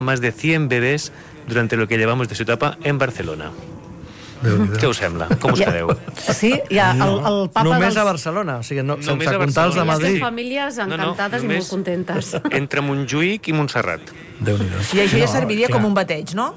más de 100 bebés durante lo que llevamos de su etapa en Barcelona. Què us sembla? Com us quedeu? Sí, hi ha el papa només dels... a Barcelona, o sigui, sense Només a comptar els de Barcelona. Madrid. Les famílies encantades i molt contentes. Entre Montjuïc i Montserrat. Déu-n'hi-do. I això ja serviria com un bateig, no?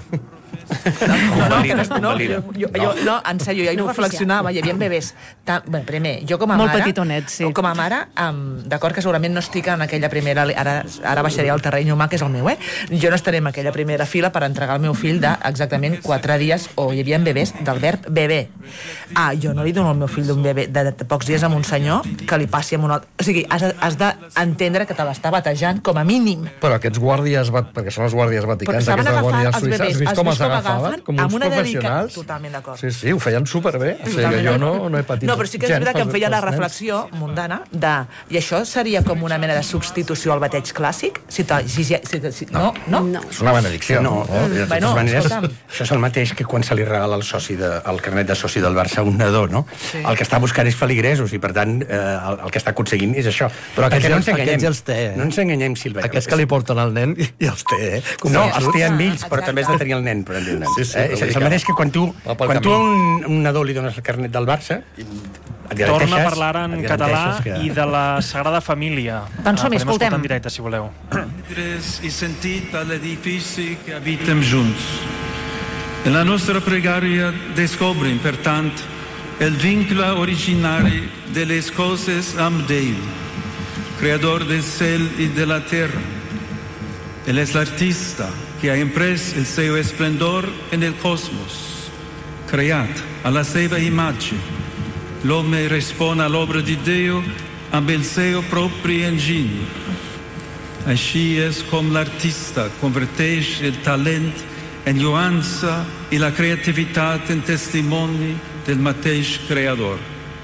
No, en sèrio, jo reflexionava, hi havia bebès. Primer, jo com a mare... Molt petitonets, sí. Com a mare, d'acord que segurament no estic en aquella primera... Ara baixaré al terreny humà, que és el meu, Jo no estaré en aquella primera fila per entregar el meu fill d'exactament 4 dies, o hi havia bebès del verb bebè. Jo no li dono al meu fill d'un bebè de pocs dies a un senyor que li passi amb un altre... O sigui, has d'entendre que te l'està batejant com a mínim. Però aquests guàrdies, perquè són els guàrdies vaticans, aquestes guàrdies suïsses, has vist com els agafaven? Com uns professionals. Totalment d'acord. Sí, ho feien superbé. O sigui, jo no he patit. No, però sí que és veritat que em feia la reflexió mundana de... I això seria com una mena de substitució al bateig clàssic? No? És una benedicció. No, de totes maneres, això és el mateix que quan se li regala el carnet de soci del Barça a un nadó, no? El que està buscant és feligresos i, per tant, el que està aconseguint és això. Però aquests ja els té, No ens enganyem, Sílvia. Aquests que li porten al nen ja els té, No, els té amb ells, però també has de tenir el nen, per entendre'ns. És el mateix que quan tu a un nadó li dones el carnet del Barça, torna a parlar en català i de la Sagrada Família. Doncs som-hi, escoltem. En directe, si voleu. I sentit a l'edifici que habitem junts. En la nostra pregària descobrim, per tant, el vincle originari de les coses amb Déu, creador del cel i de la terra. Él es l'artista que ha imprès el seu esplendor en el cosmos, creat a la seva imatge. L'home respon a l'obra de Déu amb el seu propi enginy. Així és com l'artista converteix el talent en lluança i la creativitat en testimoni del mateix creador.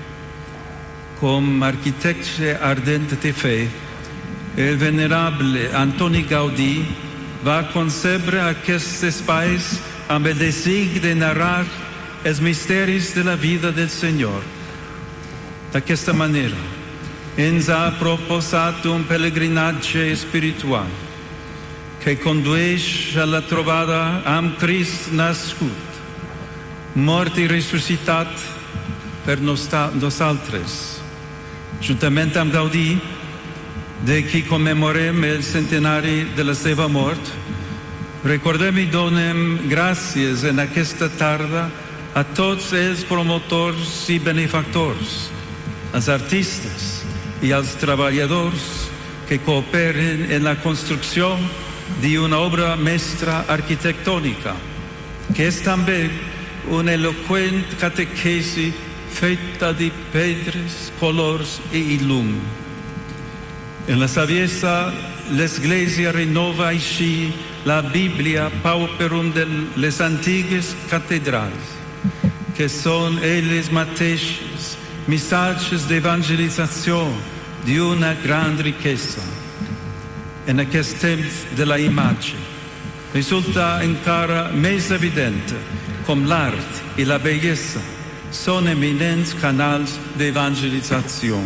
Com arquitecte ardent de fe, el venerable Antoni Gaudí va concebre aquests espais amb el desig de narrar els misteris de la vida del Senyor. D'aquesta manera, ens ha proposat un pelegrinatge espiritual que condueix a la trobada amb Crist nascut, mort i ressuscitat per nosaltres. Juntament amb Gaudí, de qui commemorem el centenari de la seva mort, recordem i donem gràcies en aquesta tarda a tots els promotors i benefactors, als artistes i als treballadors que cooperen en la construcció d'una obra mestra arquitectònica, que és també una eloqüent catequesi feta de pedres, colors i llum. En la saviesa, l'Església renova així la Bíblia pauperum de les antigues catedrals, que són elles mateixes missatges d'evangelització d'una gran riquesa. En aquest temps de la imatge, resulta encara més evident com l'art i la bellesa són eminents canals d'evangelització.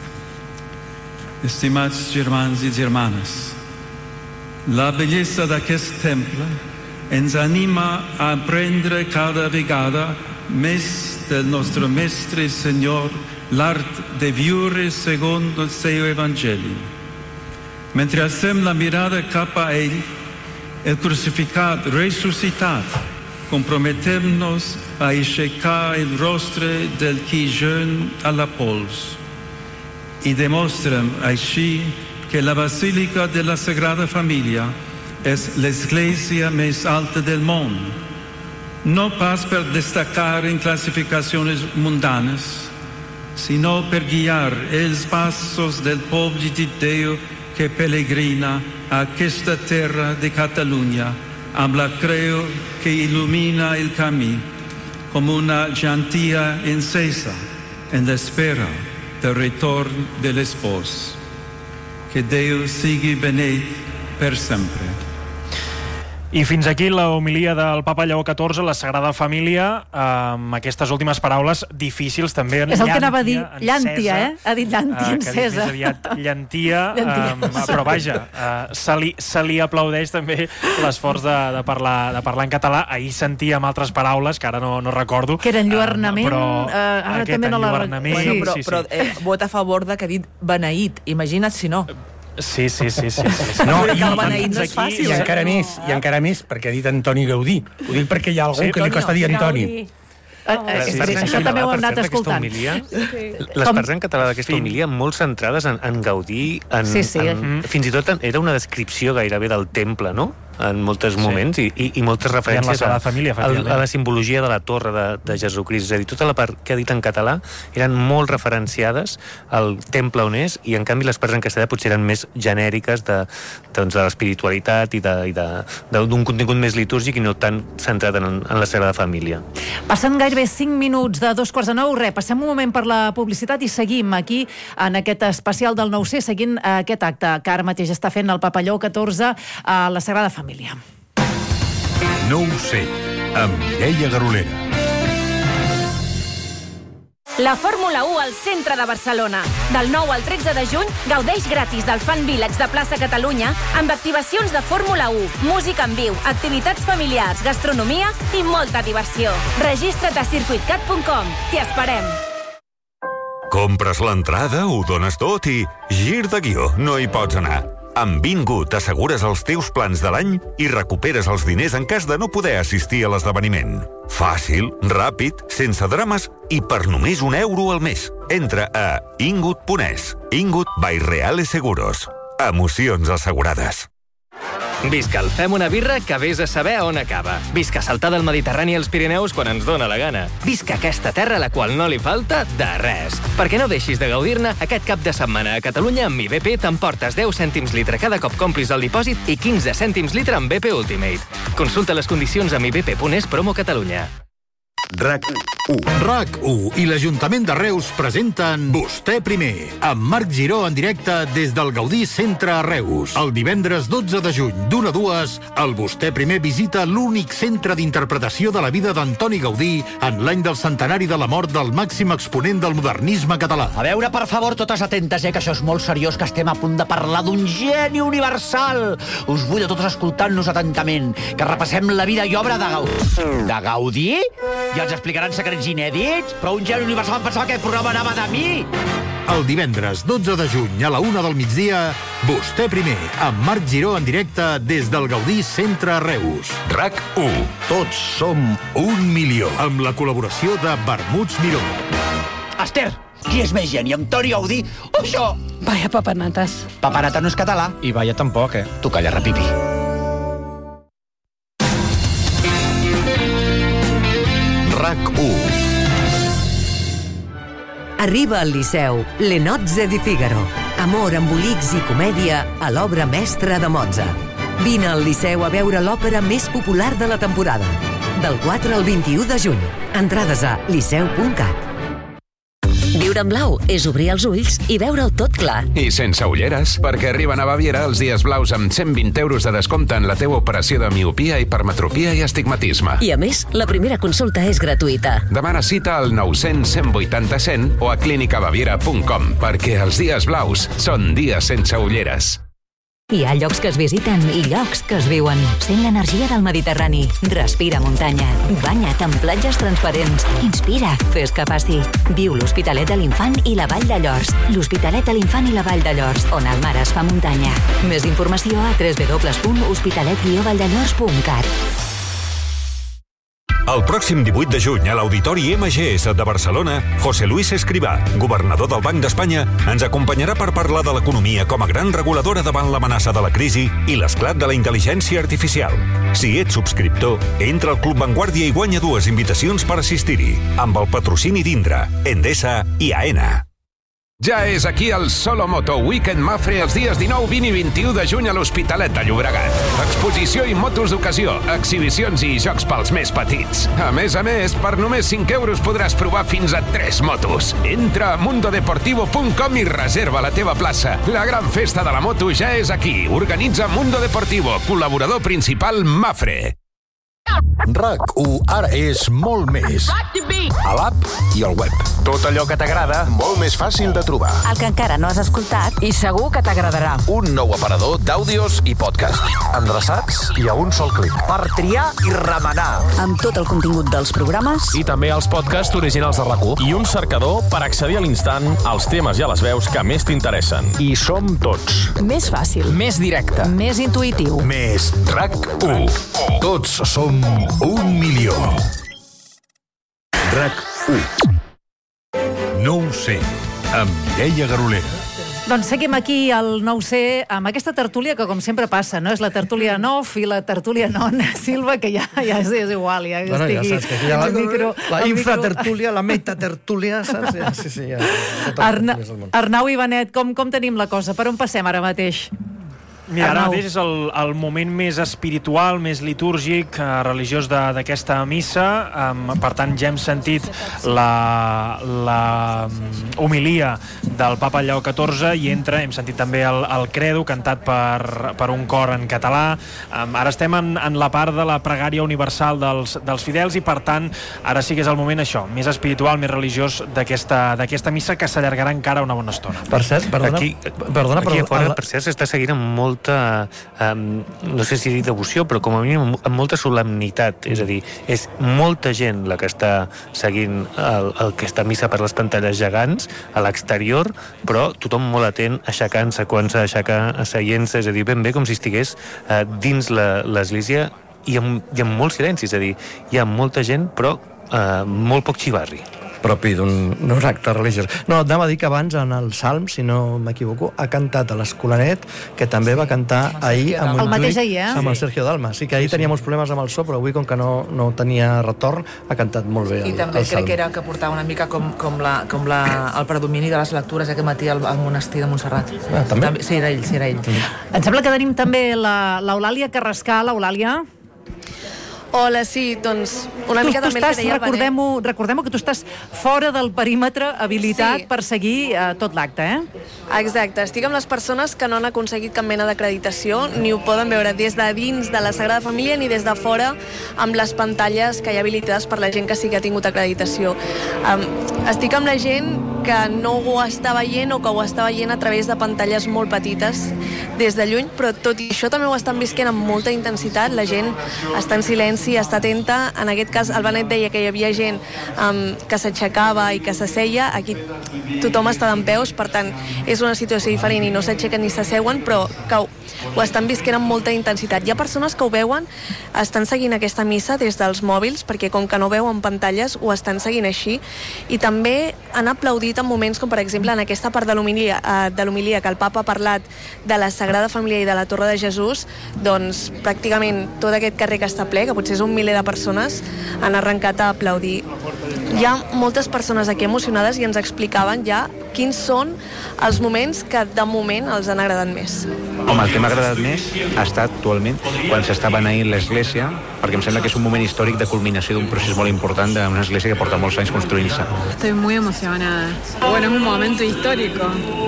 Estimats germans i germanes, la bellesa d'aquest temple ens anima a aprendre cada vegada més del nostre Mestre i Senyor l'art de viure segons el seu Evangeli. Mentre alcem la mirada cap a ell, el crucificat ressuscitat, comprometem-nos a aixecar el rostre del qui jeûne a la pols i demostrem així que la Basílica de la Sagrada Família és l'església més alta del món, no pas per destacar en classificacions mundanes, sinó per guiar els passos del poble de Déu que peregrina a aquesta terra de Catalunya amb la creu que il·lumina el camí com una llantia encesa en l'espera del retorn de l'espòs. Que Déu sigui beneit per sempre. I fins aquí la homilia del papa Lleó XIV, la Sagrada Família, amb aquestes últimes paraules difícils també. És el que anava a dir, llàntia, Ha dit llàntia encesa. Que ha dit llàntia, però vaja, se li aplaudeix també l'esforç de parlar en català. Ahir sentíem altres paraules, que ara no recordo. Que eren enlluernament, ara també no la... Però vota a favor de que ha dit beneït, imagina't si no. Sí. No, i el beneït no és fàcil. I encara més, perquè ha dit Antoni Gaudí. Ho dic perquè hi ha algú que li costa dir Antoni. Això també ho hem anat escoltant. Les parts en català d'aquesta homilia molt centrades en Gaudí, fins i tot era una descripció gairebé del temple, no?, en molts moments, i moltes referències a la simbologia de la torre de Jesucrist. És a dir, tota la part que ha dit en català eren molt referenciades al temple on és, i en canvi les parts en castellà potser eren més genèriques de l'espiritualitat i d'un contingut més litúrgic i no tan centrat en la Sagrada Família. Passen gairebé 5 minuts de 8:45. Passem un moment per la publicitat i seguim aquí en aquest especial del 9C, seguint aquest acte que ara mateix està fent el papa Lleó XIV a la Sagrada Família. 9C, amb Mireia Garolera. La Fórmula 1 al centre de Barcelona. Del 9 al 13 de juny, gaudeix gratis del Fan Village de Plaça Catalunya amb activacions de Fórmula 1, música en viu, activitats familiars, gastronomia i molta diversió. Registra't a circuitcat.com. T'hi esperem. Compres l'entrada, ho dones tot i gir de guió, no hi pots anar. Amb Vingut assegures els teus plans de l'any i recuperes els diners en cas de no poder assistir a l'esdeveniment. Fàcil, ràpid, sense drames i per només €1 al mes. Entra a ingut.es. Ingut by Reales Seguros. Emocions assegurades. Visca el Fem una birra que vés a saber on acaba. Visca saltar del Mediterrani als Pirineus quan ens dóna la gana. Visca aquesta terra a la qual no li falta de res. Perquè no deixis de gaudir-ne, aquest cap de setmana a Catalunya amb IBP t'emportes 10 cèntims litre cada cop complis el dipòsit i 15 cèntims litre amb BP Ultimate. Consulta les condicions amb ibp.es promo Catalunya. RAC1 i l'Ajuntament de Reus presenten Vostè primer, amb Marc Giró en directe des del Gaudí Centre a Reus. El divendres 12 de juny, d'1 a 2, el Vostè primer visita l'únic centre d'interpretació de la vida d'Antoni Gaudí en l'any del centenari de la mort del màxim exponent del modernisme català. A veure, per favor, totes atentes, que això és molt seriós, que estem a punt de parlar d'un geni universal. Us vull a totes escoltant-nos atentament, que repassem la vida i obra de Gaudí. De Gaudí? I ens explicaran secrets inèdits? Però un geni universal em pensava que el programa anava de mi! El divendres 12 de juny a la 1 del migdia, Vostè primer, amb Marc Giró en directe des del Gaudí Centre a Reus. RAC1. Tots som 1.000.000. Amb la col·laboració de Vermuts Miró. Esther, qui és més geni, Antoni Gaudí o això? Vaya papanates. Papanata no és català. I vaya tampoc, Tu calla, repipi. RAC1. Arriba al Liceu Le Nozze di Figaro. Amor, embolics i comèdia a l'obra mestra de Mozart. Vine al Liceu a veure l'òpera més popular de la temporada. Del 4 al 21 de juny. Entrades a liceu.cat. Viure en blau és obrir els ulls i veure-ho tot clar. I sense ulleres, perquè arriben a Baviera els dies blaus amb 120 euros de descompte en la teua operació de miopia, hipermetropia i astigmatisme. I a més, la primera consulta és gratuïta. Demana cita al 900 180 100 o a clinicabaviera.com, perquè els dies blaus són dies sense ulleres. Hi ha llocs que es visiten i llocs que es viuen. Sent l'energia del Mediterrani. Respira muntanya. Banya't en platges transparents. Inspira. Fes que passi. Viu l'Hospitalet de l'Infant i la Vall de Llors. L'Hospitalet de l'Infant i la Vall de Llors, on el mar es fa muntanya. Més informació a www.hospitalet-valldellors.cat. El pròxim 18 de juny a l'Auditori MGS de Barcelona, José Luis Escrivá, governador del Banc d'Espanya, ens acompanyarà per parlar de l'economia com a gran reguladora davant l'amenaça de la crisi i l'esclat de la intel·ligència artificial. Si ets subscriptor, entra al Club Vanguardia i guanya 2 invitacions per assistir-hi, amb el patrocini d'Indra, Endesa i AENA. Ja és aquí el Solomoto Weekend Mapfre els dies 19, 20 i 21 de juny a l'Hospitalet de Llobregat. Exposició i motos d'ocasió, exhibicions i jocs pels més petits. A més, per només 5 euros podràs provar fins a 3 motos. Entra a mundodeportivo.com i reserva la teva plaça. La gran festa de la moto ja és aquí. Organitza Mundo Deportivo, col·laborador principal Mapfre. RAC1 ara és molt més. A l'app i al web. Tot allò que t'agrada, molt més fàcil de trobar. El que encara no has escoltat i segur que t'agradarà. Un nou aparador d'àudios i podcast. Endreçats i a un sol clic. Per triar i remenar. Amb tot el contingut dels programes. I també els podcasts originals de RAC1. I un cercador per accedir a l'instant als temes i a les veus que més t'interessen. I som tots. Més fàcil. Més directe. Més intuïtiu. Més RAC1. Tots som 1 milió. RAC1. No ho sé, amb Mireia Garolera. Doncs seguim aquí al No ho sé, amb aquesta tertúlia que com sempre passa, no? És la tertúlia Nof i la tertúlia Non Silva, que ja és igual, ja bueno, estigui ja saps que el micro... La infratertúlia, la metatertúlia, saps? Ja, sí, ja. Arnau i Benet, com tenim la cosa? Per on passem ara mateix? Mira, ara mateix és el moment més espiritual, més litúrgic, religiós d'aquesta missa. Per tant, ja hem sentit la homilia del papa Lleó XIV i hem sentit també el credo cantat per un cor en català. Ara estem en la part de la pregària universal dels fidels i, per tant, ara sí que és el moment això, més espiritual, més religiós d'aquesta missa, que s'allargarà encara una bona estona. Per cert, perdona, aquí a fora, per cert, s'està seguint amb molta, no sé si dir devoció, però com a mínim amb molta solemnitat. És a dir, és molta gent la que està seguint aquesta missa per les pantalles gegants a l'exterior, però tothom molt atent, aixecant-se quan s'ha d'aixecar, asseient-se, és a dir, ben bé com si estigués dins l'església i amb molt silenci, és a dir, hi ha molta gent, però molt poc xivarri. Propi d'un acte religiós. No, anava a dir que abans en el Salm, si no m'equivoco, ha cantat a l'Escolanet, que també va cantar ahir amb el mateix ahir, amb el Sergio Dalma. Sí que ahir tenia molts problemes amb el so, però avui, com que no tenia retorn, ha cantat molt bé el Salm. I també crec que era que portava una mica com el predomini de les lectures aquest matí al monestir de Montserrat. També? Sí, era ell. Em sembla que tenim també l'Eulàlia Carrascal. Eulàlia? Hola, sí, doncs una mica també el que deia el Benet. Recordem que tu estàs fora del perímetre habilitat per seguir tot l'acte, Exacte, estic amb les persones que no han aconseguit cap mena d'acreditació, ni ho poden veure des de dins de la Sagrada Família ni des de fora amb les pantalles que hi ha habilitades per la gent que sí que ha tingut acreditació. Estic amb la gent que no ho està veient o que ho està veient a través de pantalles molt petites des de lluny, però tot i això també ho estan visquent amb molta intensitat. La gent està en silenci, està atenta. En aquest cas, el Benet deia que hi havia gent que s'aixecava i que s'asseia. Aquí tothom està dempeus, per tant, és una situació diferent i no s'aixequen ni s'asseuen, però que ho estan visquent amb molta intensitat. Hi ha persones que ho veuen, estan seguint aquesta missa des dels mòbils, perquè com que no veuen pantalles, ho estan seguint així, i també han aplaudit en moments com, per exemple, en aquesta part de l'homilia que el papa ha parlat de la Sagrada Família i de la Torre de Jesús, doncs pràcticament tot aquest carrer que està ple, que potser és un miler de persones, han arrencat a aplaudir. Hi ha moltes persones aquí emocionades i ens explicaven ja quins són els moments que de moment els han agradat més. Home, el que m'ha agradat més ha estat actualment quan s'està beneint l'església, perquè em sembla que és un moment històric de culminació d'un procés molt important d'una església que porta molts anys construint-se. Estoy muy emocionada. Bueno, es un momento histórico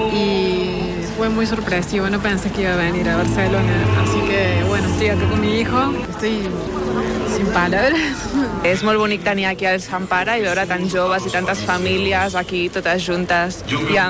y fue muy sorpresivo. No pensé que iba a venir a Barcelona, así que bueno, estoy aquí con mi hijo. Estoy sin palabras. És molt bonic tenir aquí el Sant Pare i veure tants joves i tantes famílies aquí totes juntes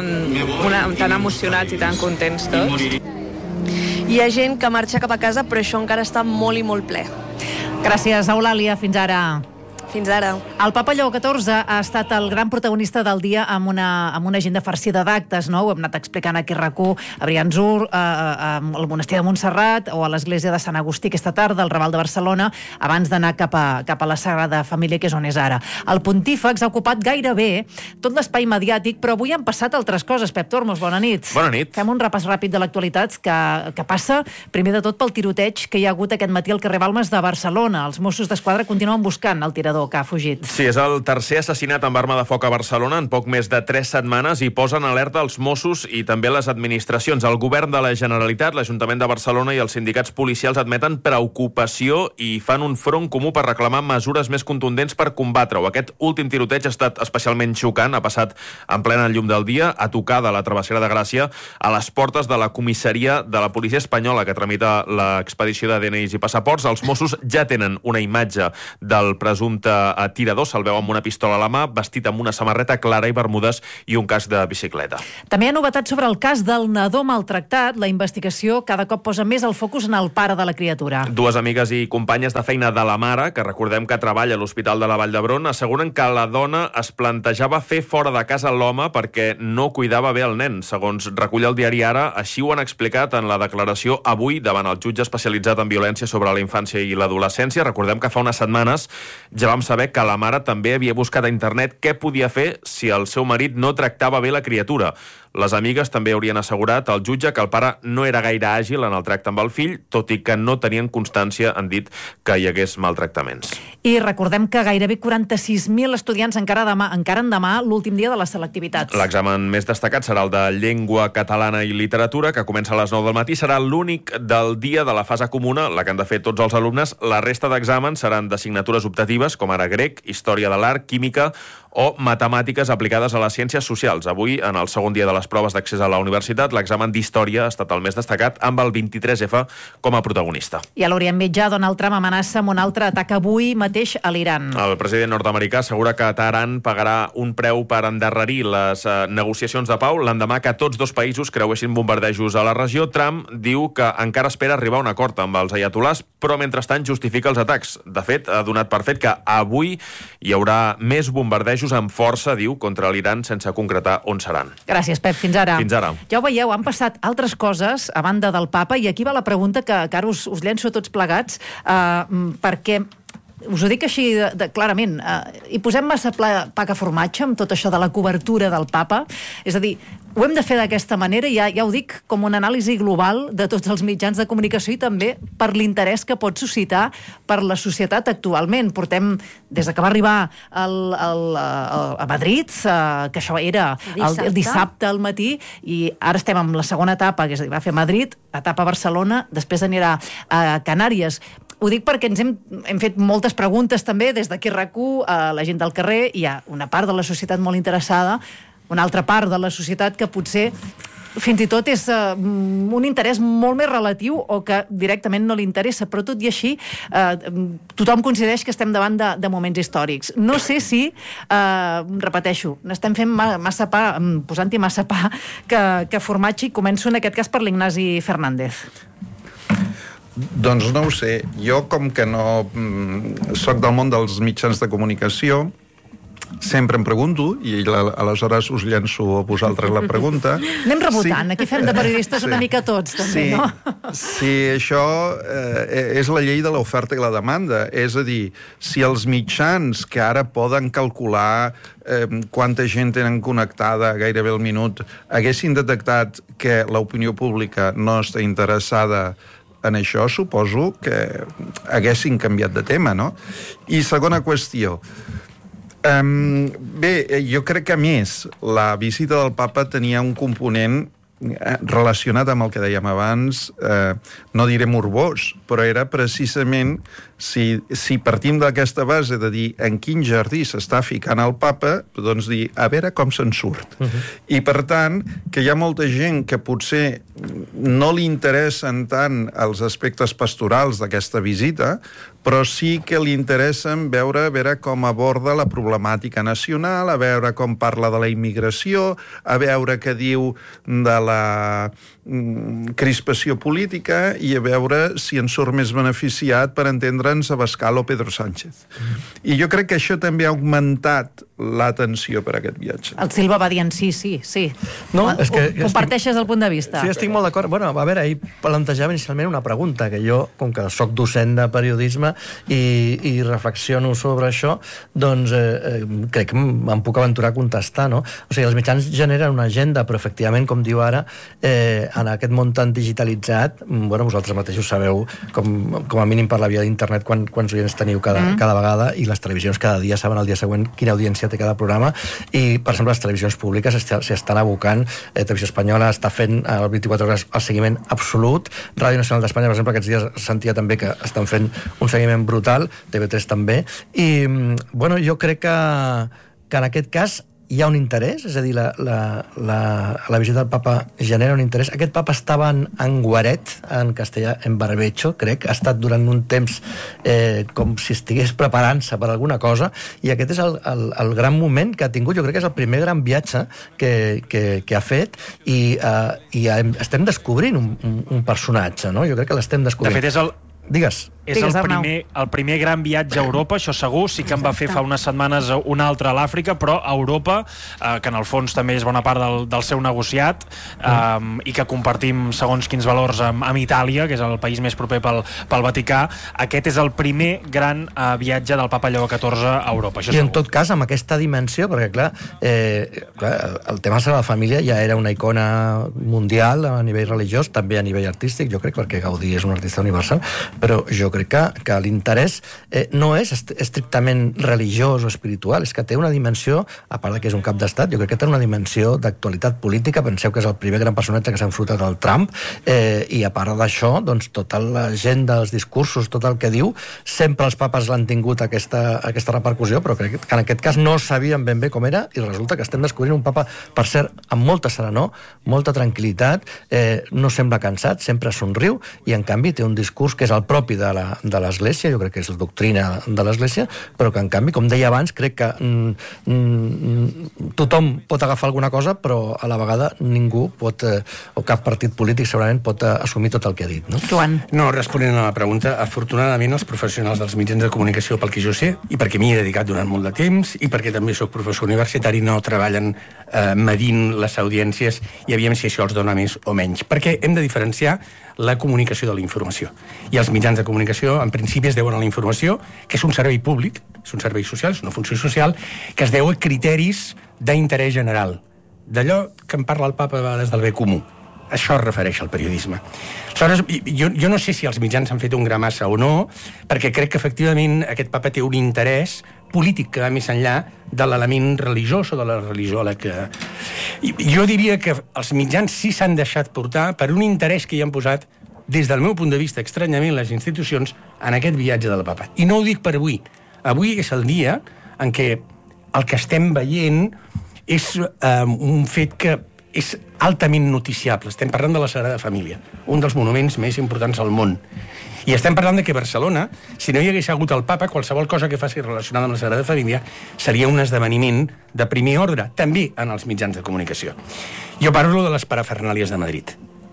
i tan emocionats i tan contents tots. Hi ha gent que marxa cap a casa, però això encara està molt i molt ple. Gràcies, Eulàlia. Fins ara. Fins ara. El papa Lleó XIV ha estat el gran protagonista del dia amb una agenda farcida d'actes, no? Ho hem anat explicant aquí a RAC1, a Briançur, al monestir de Montserrat o a l'església de Sant Agustí aquesta tarda, al Raval de Barcelona, abans d'anar cap a la Sagrada Família, que és on és ara. El pontífex ha ocupat gairebé tot l'espai mediàtic, però avui han passat altres coses. Pep Tormos, bona nit. Bona nit. Fem un repàs ràpid de l'actualitat que passa, primer de tot, pel tiroteig que hi ha hagut aquest matí al carrer Balmes de Barcelona. Els Mossos d'Esquadra continuen buscant el tirador menjador que ha fugit. Sí, és el tercer assassinat amb arma de foc a Barcelona en poc més de 3 setmanes i posen alerta els Mossos i també les administracions. El govern de la Generalitat, l'Ajuntament de Barcelona i els sindicats policials admeten preocupació i fan un front comú per reclamar mesures més contundents per combatre-ho. Aquest últim tiroteig ha estat especialment xocant, ha passat en plena llum del dia, a tocar de la Travessera de Gràcia, a les portes de la comissaria de la policia espanyola que tramita l'expedició de DNIs i passaports. Els Mossos ja tenen una imatge del presumpte tirador, se'l veu amb una pistola a la mà, vestit amb una samarreta clara i bermudes i un casc de bicicleta. També hi ha novetats sobre el cas del nadó maltractat. La investigació cada cop posa més el focus en el pare de la criatura. 2 amigues i companyes de feina de la mare, que recordem que treballa a l'Hospital de la Vall d'Hebron, asseguren que la dona es plantejava fer fora de casa l'home perquè no cuidava bé el nen. Segons recull el diari Ara, així ho han explicat en la declaració avui davant el jutge especialitzat en violència sobre la infància i l'adolescència. Recordem que fa unes setmanes ja vam saber que la mare també havia buscat a internet què podia fer si el seu marit no tractava bé la criatura. Les amigues també haurien assegurat al jutge que el pare no era gaire àgil en el tracte amb el fill, tot i que no tenien constància, han dit, que hi hagués maltractaments. I recordem que gairebé 46.000 estudiants encaren demà l'últim dia de les selectivitats. L'examen més destacat serà el de llengua catalana i literatura, que comença a les 9 del matí. Serà l'únic del dia de la fase comuna, la que han de fer tots els alumnes. La resta d'exàmens seran d'assignatures optatives, com ara grec, història de l'art, química o matemàtiques aplicades a les ciències socials. Avui, en el segon dia de les proves d'accés a la universitat, l'examen d'història ha estat el més destacat, amb el 23F com a protagonista. I a l'Orient Mitjà, Donald Trump amenaça amb un altre atac avui mateix a l'Iran. El president nord-americà assegura que Teheran pagarà un preu per endarrerir les negociacions de pau l'endemà que tots 2 països creuessin bombardejos a la regió. Trump diu que encara espera arribar a un acord amb els ayatolars, però mentrestant justifica els atacs. De fet, ha donat per fet que avui hi haurà més bombardejos amb força, diu, contra l'Iran, sense concretar on seran. Gràcies, Pep. Fins ara. Fins ara. Ja ho veieu, han passat altres coses a banda del papa, i aquí va la pregunta que ara us llenço tots plegats, perquè us ho dic així clarament, hi posem massa pa que formatge amb tot això de la cobertura del papa, és a dir, ho hem de fer d'aquesta manera, i ja ho dic com una anàlisi global de tots els mitjans de comunicació i també per l'interès que pot suscitar per la societat actualment. Portem, des que va arribar a Madrid, que això era el dissabte al matí, i ara estem amb la segona etapa, que és a dir, va fer Madrid, etapa a Barcelona, després anirà a Canàries. Ho dic perquè ens hem fet moltes preguntes també des d'aquí RAC1 a la gent del carrer. Hi ha una part de la societat molt interessada, una altra part de la societat que potser fins i tot és un interès molt més relatiu o que directament no li interessa, però tot i així tothom coincideix que estem davant de moments històrics. No sé si, repeteixo, n'estem fent massa pa, posant-hi massa pa que formatge, i començo en aquest cas per l'Ignasi Fernández. Doncs no ho sé. Jo, com que no soc del món dels mitjans de comunicació, sempre em pregunto, i aleshores us llenço a vosaltres la pregunta. Anem rebotant, aquí fem de periodistes una mica tots, també, no? Sí, això és la llei de l'oferta i la demanda. És a dir, si els mitjans que ara poden calcular quanta gent tenen connectada gairebé al minut haguessin detectat que l'opinió pública no està interessada en això, suposo que haguessin canviat de tema, no? I segona qüestió. Bé, jo crec que, a més, la visita del papa tenia un component relacionat amb el que dèiem abans, no diré morbós, però era precisament si partim d'aquesta base de dir en quin jardí s'està ficant el papa, doncs dir, a veure com se'n surt. I, per tant, que hi ha molta gent que potser no li interessen tant els aspectes pastorals d'aquesta visita, però sí que li interessen a veure com aborda la problemàtica nacional, a veure com parla de la immigració, a veure què diu de la crispació política i a veure si en surt més beneficiat per entendre'ns Abascal o Pedro Sánchez. I jo crec que això també ha augmentat l'atenció per aquest viatge. El Silva va dient sí. No, és que comparteixes el punt de vista. Sí, estic molt d'acord. Bueno, a veure, ahir plantejava inicialment una pregunta, que jo, com que soc docent de periodisme, i reflexiono sobre això, doncs crec que em puc aventurar a contestar, no? O sigui, els mitjans generen una agenda, però efectivament, com diu ara, en aquest món tan digitalitzat, vosaltres mateixos sabeu, com a mínim per la via d'internet, quants oients teniu cada vegada, i les televisions cada dia saben el dia següent quina audiència té cada programa, i, per exemple, les televisions públiques s'hi estan abocant. Televisió Espanyola està fent el 24 hores el seguiment absolut. Ràdio Nacional d'Espanya, per exemple, aquests dies sentia també que estan fent un seguiment brutal, TV3 també, i jo crec que en aquest cas hi ha un interès, és a dir, la visita del papa genera un interès. Aquest papa estava en guaret, en castellà, en barbecho, crec, ha estat durant un temps com si estigués preparant-se per alguna cosa, i aquest és el gran moment que ha tingut. Jo crec que és el primer gran viatge que ha fet, i estem descobrint un personatge, no? Jo crec que l'estem descobrint. De fet, és Digues. És el primer gran viatge a Europa, això segur. Sí que en va fer fa unes setmanes un altre a l'Àfrica, però a Europa, que en el fons també és bona part del seu negociat, i que compartim segons quins valors amb Itàlia, que és el país més proper pel Vaticà. Aquest és el primer gran viatge del papa Lleó XIV a Europa, això segur. I en tot cas, amb aquesta dimensió, perquè clar, el tema de la família ja era una icona mundial a nivell religiós, també a nivell artístic, jo crec, perquè Gaudí és un artista universal, però jo crec que l'interès no és estrictament religiós o espiritual, és que té una dimensió, a part que és un cap d'estat, jo crec que té una dimensió d'actualitat política. Penseu que és el primer gran personatge que s'ha enfrontat al Trump, i a part d'això, doncs tota l'agenda, els discursos, tot el que diu, sempre els papes l'han tingut aquesta repercussió, però crec que en aquest cas no sabien ben bé com era, i resulta que estem descobrint un papa, per cert, amb molta serenor, molta tranquil·litat, no sembla cansat, sempre somriu, i en canvi té un discurs que és el propi de l'Església, jo crec que és la doctrina de l'Església, però que en canvi, com deia abans, crec que tothom pot agafar alguna cosa, però a la vegada ningú pot, o cap partit polític segurament pot assumir tot el que ha dit, no? Joan. No, responent a la pregunta, afortunadament els professionals dels mitjans de comunicació, pel que jo sé, i perquè m'hi he dedicat durant molt de temps, i perquè també sóc professor universitari, no treballen medint les audiències i aviam si això els dona més o menys, perquè hem de diferenciar la comunicació de la informació. I els mitjans de comunicació, en principi, es deuen a la informació, que és un servei públic, és un servei social, és una funció social, que es deu a criteris d'interès general, d'allò que en parla el papa a vegades del bé comú. Això es refereix al periodisme. Aleshores, jo no sé si els mitjans han fet un gra massa o no, perquè crec que efectivament aquest papa té un interès polític que va més enllà de l'element religiós o de la religió a la que... Jo diria que els mitjans sí s'han deixat portar per un interès que hi han posat, des del meu punt de vista, estranyament, les institucions en aquest viatge del papa. I no ho dic per avui. Avui és el dia en què el que estem veient és un fet que és altament noticiable. Estem parlant de la Sagrada Família, un dels monuments més importants al món. I estem parlant de que Barcelona, si no hi hagués hagut el papa, qualsevol cosa que faci relacionada amb la Sagrada Família seria un esdeveniment de primer ordre, també en els mitjans de comunicació. Jo parlo de les parafernàlies de Madrid.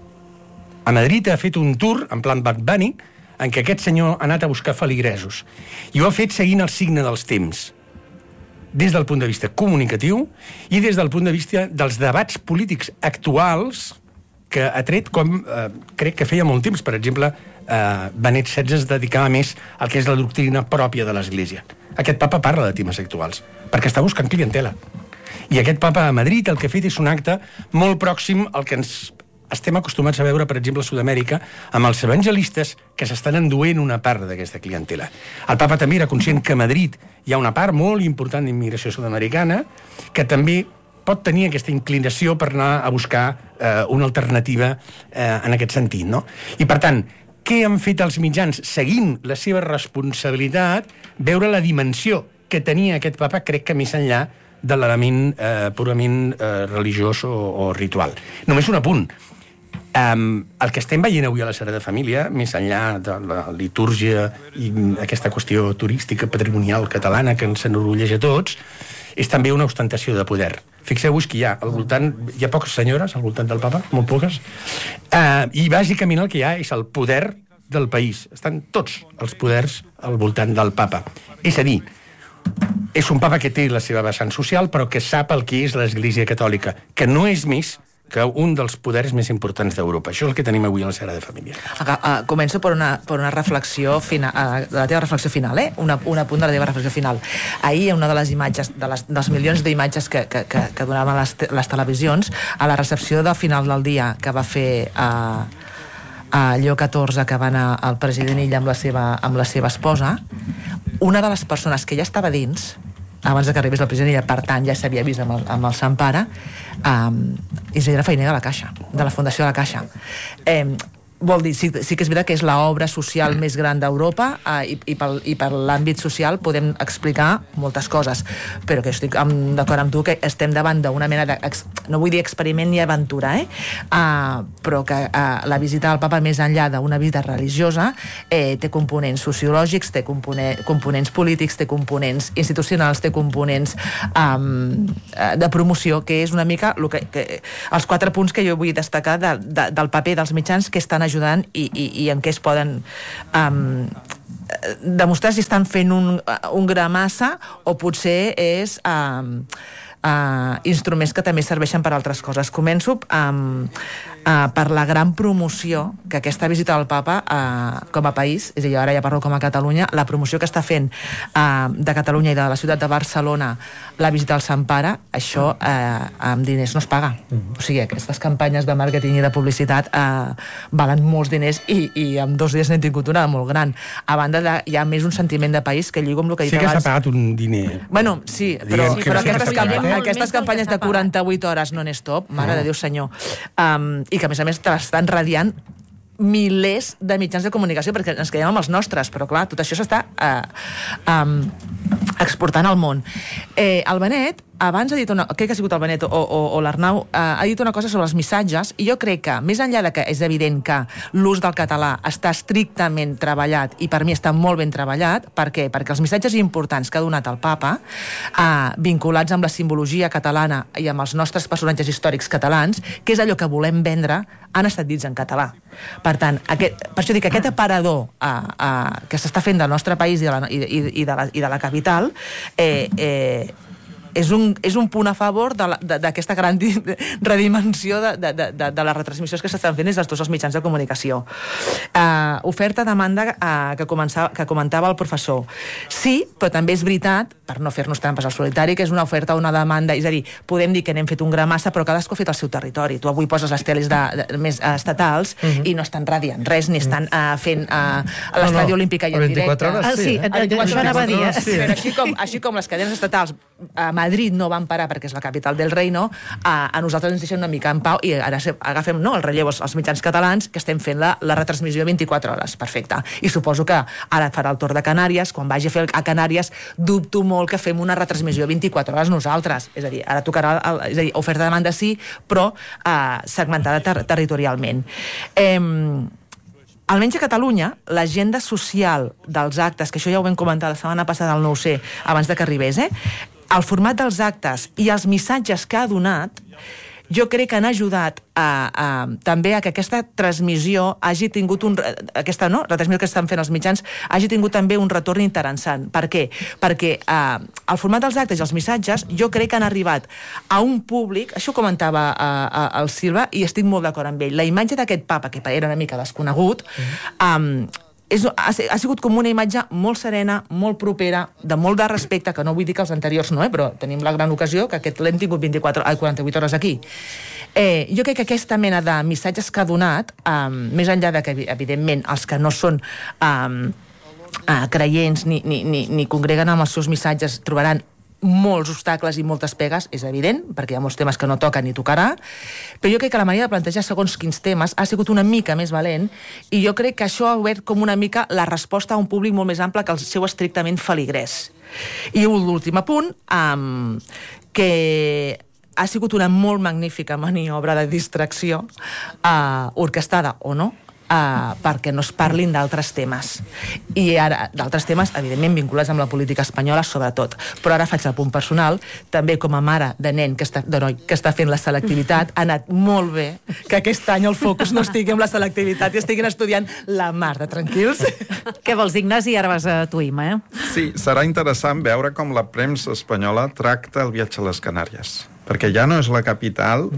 A Madrid ha fet un tour, en plan Bad Bunny, en què aquest senyor ha anat a buscar feligresos. I ho ha fet seguint el signe dels temps, des del punt de vista comunicatiu i des del punt de vista dels debats polítics actuals que ha tret, com crec que feia molt temps. Per exemple, Benet XVI es dedicava més al que és la doctrina pròpia de l'Església. Aquest papa parla de temes actuals, perquè està buscant clientela. I aquest papa a Madrid el que ha fet és un acte molt pròxim al que ens estem acostumats a veure, per exemple, a Sud-amèrica, amb els evangelistes que s'estan enduent una part d'aquesta clientela. El papa també era conscient que a Madrid hi ha una part molt important d'immigració sud-americana que també pot tenir aquesta inclinació per anar a buscar una alternativa en aquest sentit, no? I, per tant, què han fet els mitjans? Seguint la seva responsabilitat, veure la dimensió que tenia aquest papa, crec que més enllà de l'element purament religiós o ritual. Només un apunt. El que estem veient avui a la Sagrada Família, més enllà de la litúrgia i aquesta qüestió turística patrimonial catalana que ens enorgulleix a tots, és també una ostentació de poder. Fixeu-vos que hi ha poques senyores al voltant del papa, molt poques, i bàsicament el que hi ha és el poder del país. Estan tots els poders al voltant del papa. És a dir, és un papa que té la seva vessant social, però que sap el que és l'Església Catòlica, que no és més que un dels poders més importants d'Europa. Això és el que tenim avui a la Sagrada Família. Començo per una reflexió final, de la teva reflexió final, un apunt de la teva reflexió final. Ahir, una de les imatges, dels milions d'imatges que donaven les televisions, a la recepció del final del dia que va fer a Lleó XIV, que va anar el president ell amb la seva esposa, una de les persones que ja estava dins, abans que arribés el president, i per tant ja s'havia vist amb el Sant Pare, és era feiner de la Caixa, de la Fundació de la Caixa. Vol dir, sí que és veritat que és l'obra social més gran d'Europa, i per l'àmbit social podem explicar moltes coses, però que estic d'acord amb tu que estem davant d'una mena de, no vull dir experiment ni aventura, però que la visita del papa, més enllà d'una visita religiosa, té components sociològics, té components polítics, té components institucionals, té components de promoció, que és una mica els 4 punts que jo vull destacar del paper dels mitjans que estan ajudant i en què es poden demostrar si estan fent un gra massa o potser és instruments que també serveixen per altres coses. Començo per la gran promoció que aquesta visita del papa com a país, és a dir, ara ja parlo com a Catalunya, la promoció que està fent de Catalunya i de la ciutat de Barcelona la visita al Sant Pare, això amb diners no es paga. O sigui, aquestes campanyes de màrqueting i de publicitat valen molts diners i en 2 dies n'hem tingut una molt gran. A banda, hi ha més un sentiment de país que lligo amb el que he dit abans. Sí que s'ha pagat un diner. Bueno, sí, però aquestes campanyes de 48 hores non-stop, mare de Déu senyor, i que a més te l'estan radiant milers de mitjans de comunicació, perquè ens quedem amb els nostres, però clar, tot això s'està exportant al món. El Benet abans ha dit crec que ha sigut el Benet o l'Arnau, ha dit una cosa sobre els missatges, i jo crec que, més enllà de que és evident que l'ús del català està estrictament treballat, i per mi està molt ben treballat, per què? Perquè els missatges importants que ha donat el papa, vinculats amb la simbologia catalana i amb els nostres personatges històrics catalans, que és allò que volem vendre, han estat dits en català. Per tant, per això dic que aquest aparador que s'està fent del nostre país i de la capital és un punt a favor d'aquesta gran redimensió de les retransmissions que s'estan fent des de tots els mitjans de comunicació. Oferta-demanda que comentava el professor. Sí, però també és veritat, per no fer-nos trampes al solitari, que és una oferta o una demanda, és a dir, podem dir que n'hem fet un gra massa, però cadascú ha fet el seu territori. Tu avui poses les teles més estatals i no estan radiant res, ni estan fent l'estadi olímpic i en directe. Sí, això anava a dir. Però així com les cadenes estatals a Madrid no van parar perquè és la capital del reino, a nosaltres ens deixen una mica en pau i ara agafem el relleu als mitjans catalans que estem fent la retransmissió 24 hores, perfecte. I suposo que ara farà el torn de Canàries, quan vagi a fer a Canàries dubto molt que fem una retransmissió 24 hores nosaltres, és a dir, ara tocarà oferta-demanda sí, però segmentada territorialment. Almenys a Catalunya, l'agenda social dels actes, que això ja ho vam comentar la setmana passada al 9C, abans de que arribés, el format dels actes i els missatges que ha donat, jo crec que han ajudat també a que aquesta transmissió hagi tingut aquesta retransmissió que estan fent els mitjans hagi tingut també un retorn interessant. Per què? Perquè el format dels actes i els missatges jo crec que han arribat a un públic, això ho comentava el Silva i estic molt d'acord amb ell, la imatge d'aquest papa, que era una mica desconegut, ha sigut com una imatge molt serena, molt propera, de molt de respecte, que no vull dir que els anteriors no, però tenim la gran ocasió que aquest l'hem tingut 48 hores aquí. Jo crec que aquesta mena de missatges que ha donat, més enllà de que, evidentment, els que no són creients ni congreguen amb els seus missatges trobaran molts obstacles i moltes pegues, és evident, perquè hi ha molts temes que no toca ni tocarà, però jo crec que la manera de plantejar segons quins temes ha sigut una mica més valent, i jo crec que això ha obert com una mica la resposta a un públic molt més ample que el seu estrictament feligrès. I l'últim apunt, que ha sigut una molt magnífica maniobra de distracció, orquestada o no, perquè no es parlin d'altres temes. I ara, d'altres temes, evidentment, vinculats amb la política espanyola, sobretot. Però ara faig el punt personal, també com a mare de nen de noi que està fent la selectivitat, ha anat molt bé que aquest any el focus no estigui amb la selectivitat i estiguin estudiant la mar de tranquils. Què vols, Ignasi? Ara vas a Tuïm, Sí, serà interessant veure com la premsa espanyola tracta el viatge a les Canàries. Perquè ja no és la capital,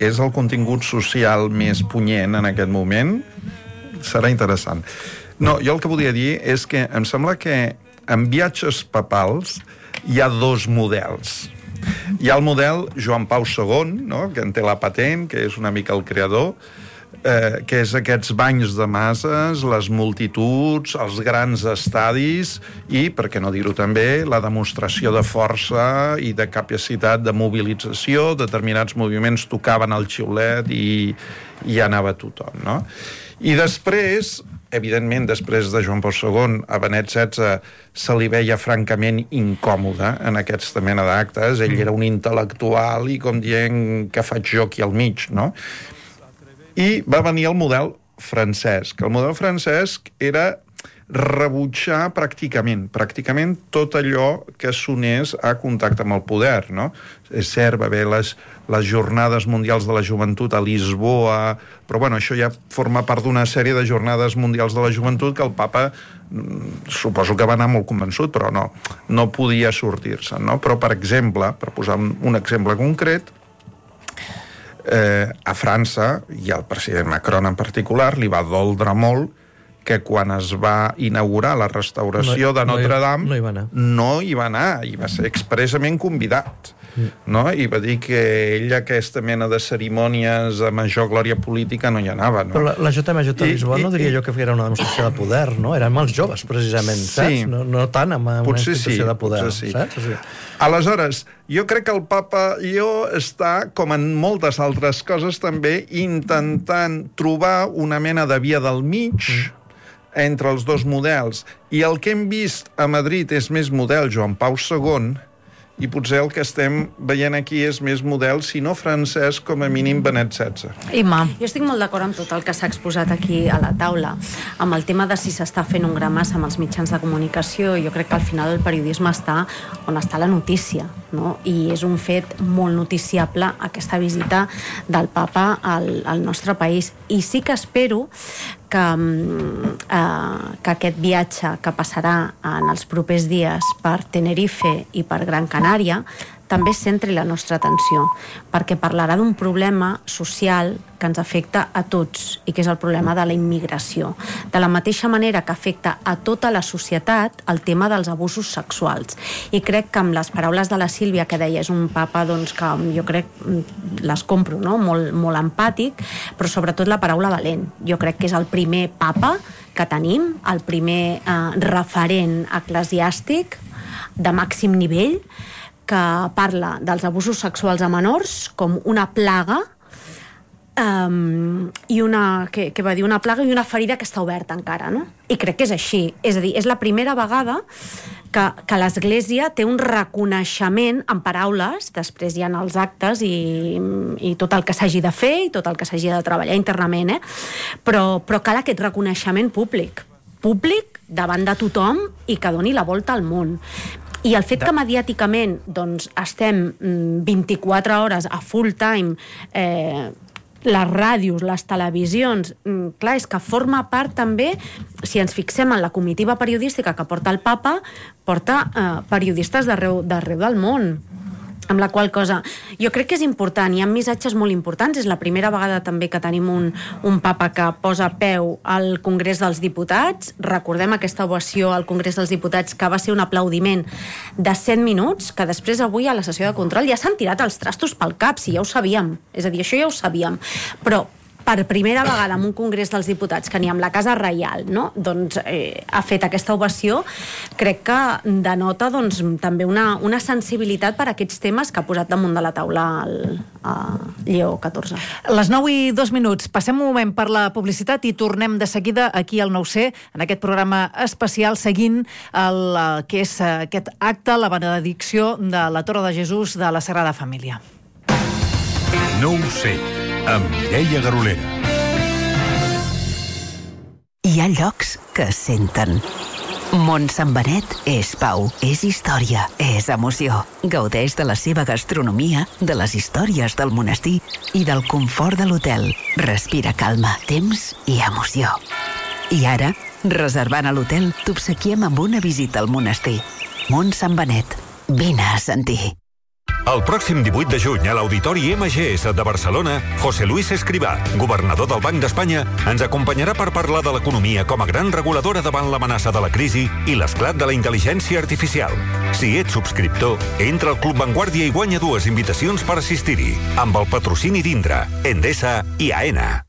és el contingut social més punyent en aquest moment, serà interessant. No, jo el que volia dir és que em sembla que en viatges papals hi ha dos models. Hi ha el model Joan Pau II, no?, que en té la patent, que és una mica el creador, que és aquests banys de masses, les multituds, els grans estadis i, per què no dir-ho també, la demostració de força i de capacitat de mobilització. Determinats moviments tocaven el xiulet i anava tothom, no? I després, evidentment, després de Joan Pau II, a Benet XVI se li veia francament incòmode en aquesta mena d'actes. Ell era un intel·lectual i com dient que faig jo aquí al mig, no? I va venir el model francès, que el model francès era rebutjar pràcticament tot allò que sonés a contacte amb el poder, no? És cert, va haver les jornades mundials de la joventut a Lisboa, però bueno, això ja forma part d'una sèrie de jornades mundials de la joventut que el papa suposo que va anar molt convençut, però no podia sortir-se, no? Però, per exemple, per posar un exemple concret, a França, i al president Macron en particular, li va doldre molt que quan es va inaugurar la restauració de Notre Dame no hi va anar, i va ser expressament convidat, no? I va dir que ell aquesta mena de cerimònies a major glòria política no hi anava, no? Però la JMJ de Lisboa no diria jo que era una demostració de poder, no? Eren els joves, precisament, saps? No tant amb una institució de poder, saps? Aleshores, jo crec que el papa Lleó està, com en moltes altres coses també, intentant trobar una mena de via del mig entre els dos models. I el que hem vist a Madrid és més model Joan Pau II, i potser el que estem veient aquí és més model, si no francès, com a mínim Benet XVI. Imma. Jo estic molt d'acord amb tot el que s'ha exposat aquí a la taula, amb el tema de si s'està fent un gra massa amb els mitjans de comunicació. Jo crec que al final el periodisme està on està la notícia, no? I és un fet molt noticiable aquesta visita del papa al nostre país. I sí que espero que aquest viatge que passarà en els propers dies per Tenerife i per Gran Canària també centri la nostra atenció, perquè parlarà d'un problema social que ens afecta a tots i que és el problema de la immigració. De la mateixa manera que afecta a tota la societat el tema dels abusos sexuals. I crec que amb les paraules de la Sílvia, que deia, és un papa doncs, que jo crec les compro, no? Molt empàtic, però sobretot la paraula valent. Jo crec que és el primer papa que tenim, el primer referent eclesiàstic de màxim nivell, que parla dels abusos sexuals a menors com una plaga i que va dir una plaga i una ferida que està oberta encara, no? I crec que és així. És a dir, és la primera vegada que l'Església té un reconeixement en paraules, després hi ha els actes i tot el que s'hagi de fer i tot el que s'hagi de treballar internament, però cal aquest reconeixement públic davant de tothom i que doni la volta al món. I el fet que mediàticament doncs, estem 24 hores a full time, les ràdios, les televisions, clar, és que forma part també, si ens fixem en la comitiva periodística que porta el papa, porta periodistes d'arreu del món. Amb la qual cosa, jo crec que és important, hi ha missatges molt importants, és la primera vegada també que tenim un papa que posa peu al Congrés dels Diputats. Recordem aquesta ovació al Congrés dels Diputats que va ser un aplaudiment de 7 minuts, que després avui a la sessió de control ja s'han tirat els trastos pel cap, si ja ho sabíem, és a dir, això ja ho sabíem, però per primera vegada en un Congrés dels Diputats que ni amb la Casa Reial, no? Doncs ha fet aquesta ovació, crec que denota doncs, també una sensibilitat per a aquests temes que ha posat damunt de la taula Lleó XIV. Les 9:02, passem un moment per la publicitat i tornem de seguida aquí al 9C, en aquest programa especial, seguint el que és aquest acte, la benedicció de la Torre de Jesús de la Sagrada Família. 9C, amb Mireia Garolera. Hi ha llocs que es senten. Mont Sant Benet és pau, és història, és emoció. Gaudeix de la seva gastronomia, de les històries del monestir i del confort de l'hotel. Respira calma, temps i emoció. I ara, reservant a l'hotel, t'obsequiem amb una visita al monestir. Mont Sant Benet, vine a sentir. El pròxim 18 de juny a l'Auditori MGS de Barcelona, José Luis Escrivá, governador del Banc d'Espanya, ens acompanyarà per parlar de l'economia com a gran reguladora davant l'amenaça de la crisi i l'esclat de la intel·ligència artificial. Si ets subscriptor, entra al Club Vanguardia i guanya 2 invitacions per assistir-hi, amb el patrocini d'Indra, Endesa i AENA.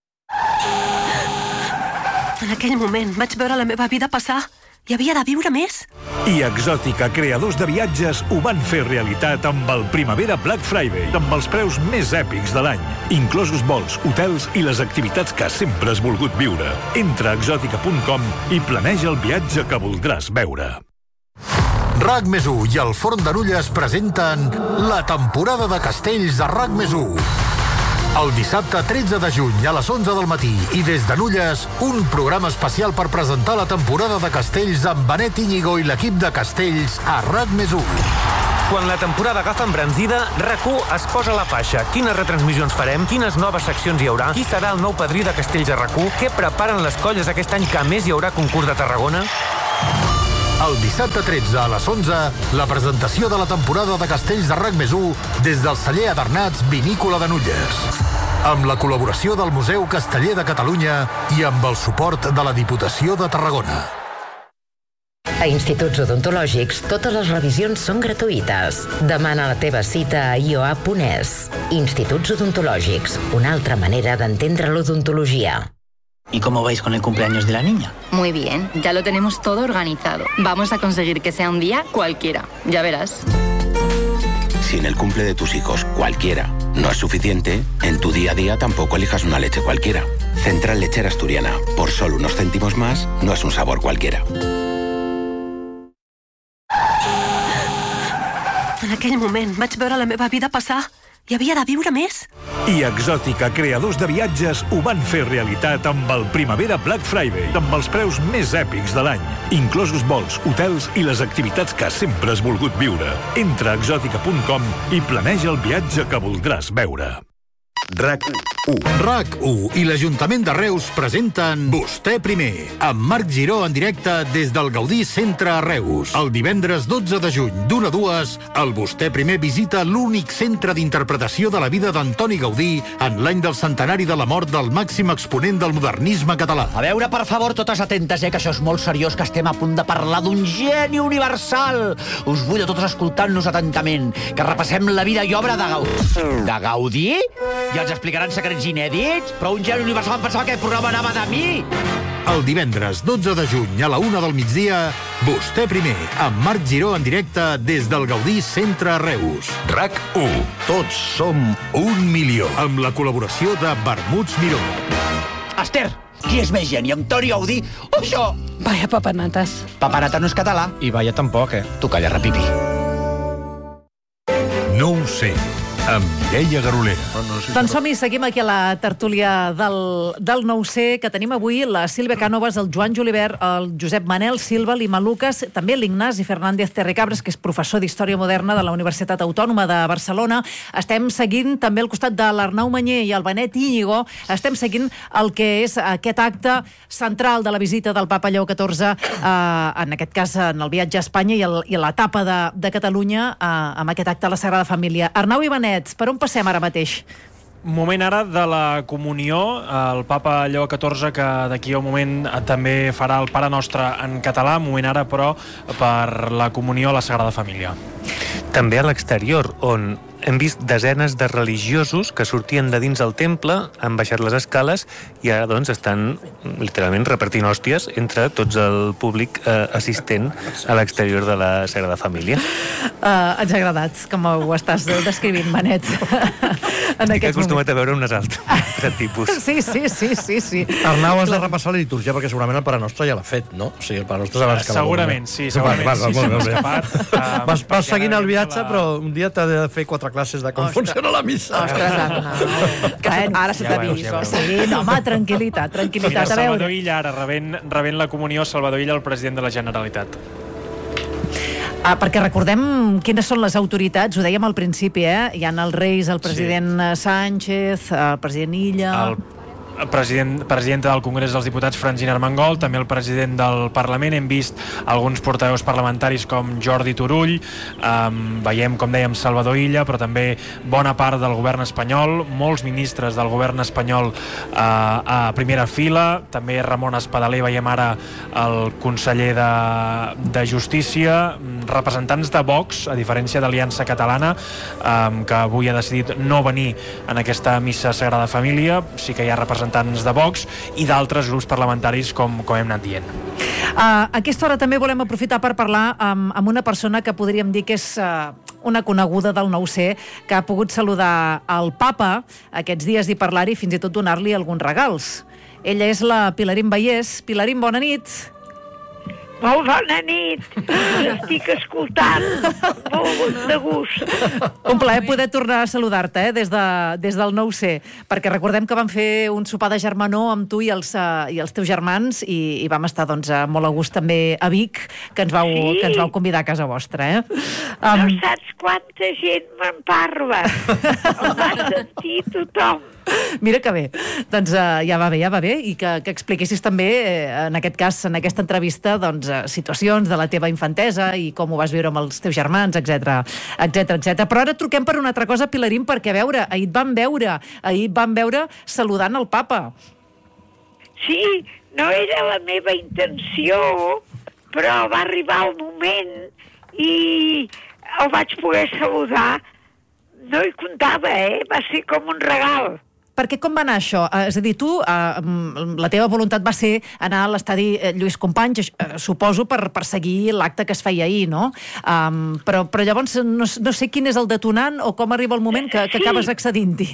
En aquell moment vaig veure la meva vida passar. Hi havia de viure més. I Exòtica, creadors de viatges, ho van fer realitat amb el Primavera Black Friday, amb els preus més èpics de l'any, inclosos vols, hotels i les activitats que sempre has volgut viure. Entra a exòtica.com i planeja el viatge que voldràs veure. RAC+1 i el Forn de Nulles presenten la temporada de castells de RAC+1. El dissabte 13 de juny a les 11 del matí i des de Nulles, un programa especial per presentar la temporada de castells amb Benet Íñigo i l'equip de castells a RAC+1. Quan la temporada agafa embranzida, RAC1 es posa la faixa. Quines retransmissions farem? Quines noves seccions hi haurà? Qui serà el nou padrí de castells a RAC1? Què preparen les colles aquest any que a més hi haurà concurs de Tarragona? El dissabte 13 a les 11, la presentació de la temporada de castells de RAC+1 des del celler Adernats Vinícola de Nulles. Amb la col·laboració del Museu Casteller de Catalunya i amb el suport de la Diputació de Tarragona. A Instituts Odontològics, totes les revisions són gratuïtes. Demana la teva cita a ioa.es. Instituts Odontològics, una altra manera d'entendre l'odontologia. ¿Y cómo vais con el cumpleaños de la niña? Muy bien, ya lo tenemos todo organizado. Vamos a conseguir que sea un día cualquiera, ya verás. Si en el cumple de tus hijos cualquiera no es suficiente, en tu día a día tampoco elijas una leche cualquiera. Central Lechera Asturiana, por solo unos céntimos más, no es un sabor cualquiera. En aquell moment vaig veure la meva vida passar. Hi havia de viure més. I Exòtica, creadors de viatges, ho van fer realitat amb el Primavera Black Friday, amb els preus més èpics de l'any, inclosos vols, hotels i les activitats que sempre has volgut viure. Entra a exòtica.com i planeja el viatge que voldràs veure. RAC1 i l'Ajuntament de Reus presenten Vostè primer, amb Marc Giró en directe des del Gaudí Centre a Reus. El divendres 12 de juny, d'1 a 2, el Vostè primer visita l'únic centre d'interpretació de la vida d'Antoni Gaudí en l'any del centenari de la mort del màxim exponent del modernisme català. A veure, per favor, totes atentes, que això és molt seriós, que estem a punt de parlar d'un geni universal. Us vull a totes escoltant-nos atentament, que repassem la vida i obra de Gaudí. De Gaudí? I ens explicaran secrets inèdits? Però un geni universal em pensava que el programa anava de mi! El divendres 12 de juny a la 1 del migdia, Vostè primer, amb Marc Giró en directe des del Gaudí Centre a Reus. RAC1. Tots som 1 milió. Amb la col·laboració de Vermuts Miró. Esther, qui és més geni, Antoni Gaudí o això? Vaya papanatas. Papanata no és català. I vaya tampoc, Tu calla, repipi. No ho sé, amb Mireia Garolera. Doncs som-hi, seguim aquí a la tertúlia del No ho sé, que tenim avui la Sílvia Cànovas, el Joan Julivert, el Josep Manel Silva, l'Ima Lucas, també l'Ignasi Fernández Terricabres, que és professor d'Història Moderna de la Universitat Autònoma de Barcelona. Estem seguint també al costat de l'Arnau Manyer i el Benet Íñigo, estem seguint el que és aquest acte central de la visita del Papa Lleó XIV, en aquest cas en el viatge a Espanya i l'etapa de Catalunya amb aquest acte a la Sagrada Família. Arnau i Benet, per on passem ara mateix? Moment ara de la comunió, el Papa Lleó XIV, que d'aquí a un moment també farà el Pare Nostre en català, moment ara, però, per la comunió a la Sagrada Família. També a l'exterior, on hem vist desenes de religiosos que sortien de dins el temple, han baixat les escales i ara doncs estan literalment repartint hòsties entre tots el públic assistent a l'exterior de la Sagrada Família. Ens ha agradat com ho estàs descrivint, Benet. Estic acostumat a veure unes altres tipus. Sí. Arnau, has de repassar la litúrgia perquè segurament el Pare Nostre ja l'ha fet, no? O sigui, el Pare Nostre és abans que segurament, sí, segurament. Vas seguint el viatge, però un dia t'ha de fer 4 classes de com funciona la missa. Ostres, Arnau. Ara se t'ha vist. Sí, no, home, tranquil·litat. Mira, Salvador Illa, ara rebent la comunió, Salvador Illa, el president de la Generalitat. Perquè recordem quines són les autoritats, ho dèiem al principi, hi ha els reis, el president Sánchez, el president Illa... presidenta del Congrés dels Diputats, Francina Armengol, també el president del Parlament. Hem vist alguns portaveus parlamentaris com Jordi Turull, veiem, com dèiem, Salvador Illa, però també bona part del govern espanyol, molts ministres del govern espanyol a primera fila, també Ramon Espadaler, veiem ara el conseller de Justícia, representants de Vox, a diferència d'Aliança Catalana, que avui ha decidit no venir en aquesta missa Sagrada Família. Sí que hi ha representants de Vox i d'altres grups parlamentaris, com hem anat dient. A aquesta hora també volem aprofitar per parlar amb una persona que podríem dir que és una coneguda del 9C, que ha pogut saludar el papa aquests dies i parlar-hi, fins i tot donar-li alguns regals. Ella és la Pilarín Bayés. Pilarín, bona nit. Molt bona nit, estic escoltant, molt de gust. Un plaer poder tornar a saludar-te des del 9C, perquè recordem que vam fer un sopar de germanor amb tu i els teus germans i vam estar molt a gust també a Vic, que ens vau convidar a casa vostra. No saps quanta gent me'n parla, em va sentir tothom. Mira que bé, doncs ja va bé, i que expliquessis també, en aquest cas, en aquesta entrevista, situacions de la teva infantesa i com ho vas viure amb els teus germans, etc. Però ara truquem per una altra cosa, Pilarín, perquè, a veure, ahir et vam veure saludant el papa. Sí, no era la meva intenció, però va arribar el moment i el vaig poder saludar. No hi comptava, va ser com un regal. Perquè com va anar això? És a dir, tu, la teva voluntat va ser anar a l'estadi Lluís Companys, suposo, per seguir l'acte que es feia ahir, no? Però llavors no sé quin és el detonant o com arriba el moment que acabes accedint-hi.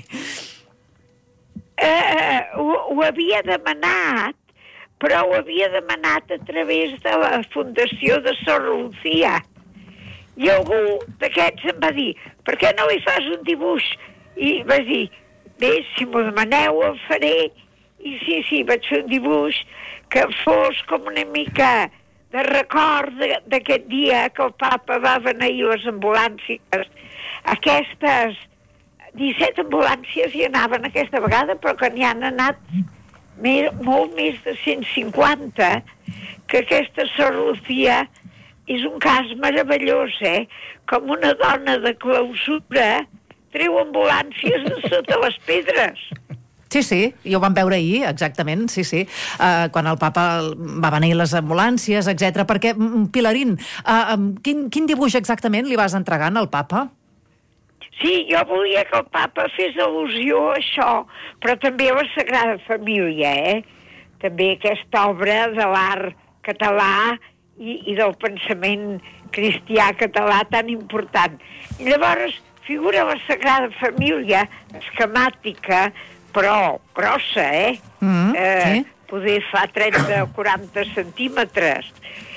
Ho havia demanat, però ho havia demanat a través de la Fundació de Sor Lucía. I algú d'aquests em va dir, per què no li fas un dibuix? I vaig dir, bé, si m'ho demaneu el faré. I sí, vaig fer un dibuix que fos com una mica de record d'aquest dia que el papa va beneir les ambulàncies. Aquestes 17 ambulàncies hi anaven aquesta vegada, però que n'hi han anat molt més de 150, que aquesta Sor Lucía és un cas meravellós, com una dona de clausura treu ambulàncies de sota les pedres. Sí, i ho vam veure ahir, exactament, sí. Quan el papa va venir les ambulàncies, etc. Perquè, Pilarín, quin dibuix exactament li vas entregant al papa? Sí, jo volia que el papa fes al·lusió a això, però també a la Sagrada Família, També aquesta obra de l'art català i del pensament cristià català tan important. I llavors figura la Sagrada Família, esquemàtica, però grossa, sí. Poder fa 30 o 40 centímetres.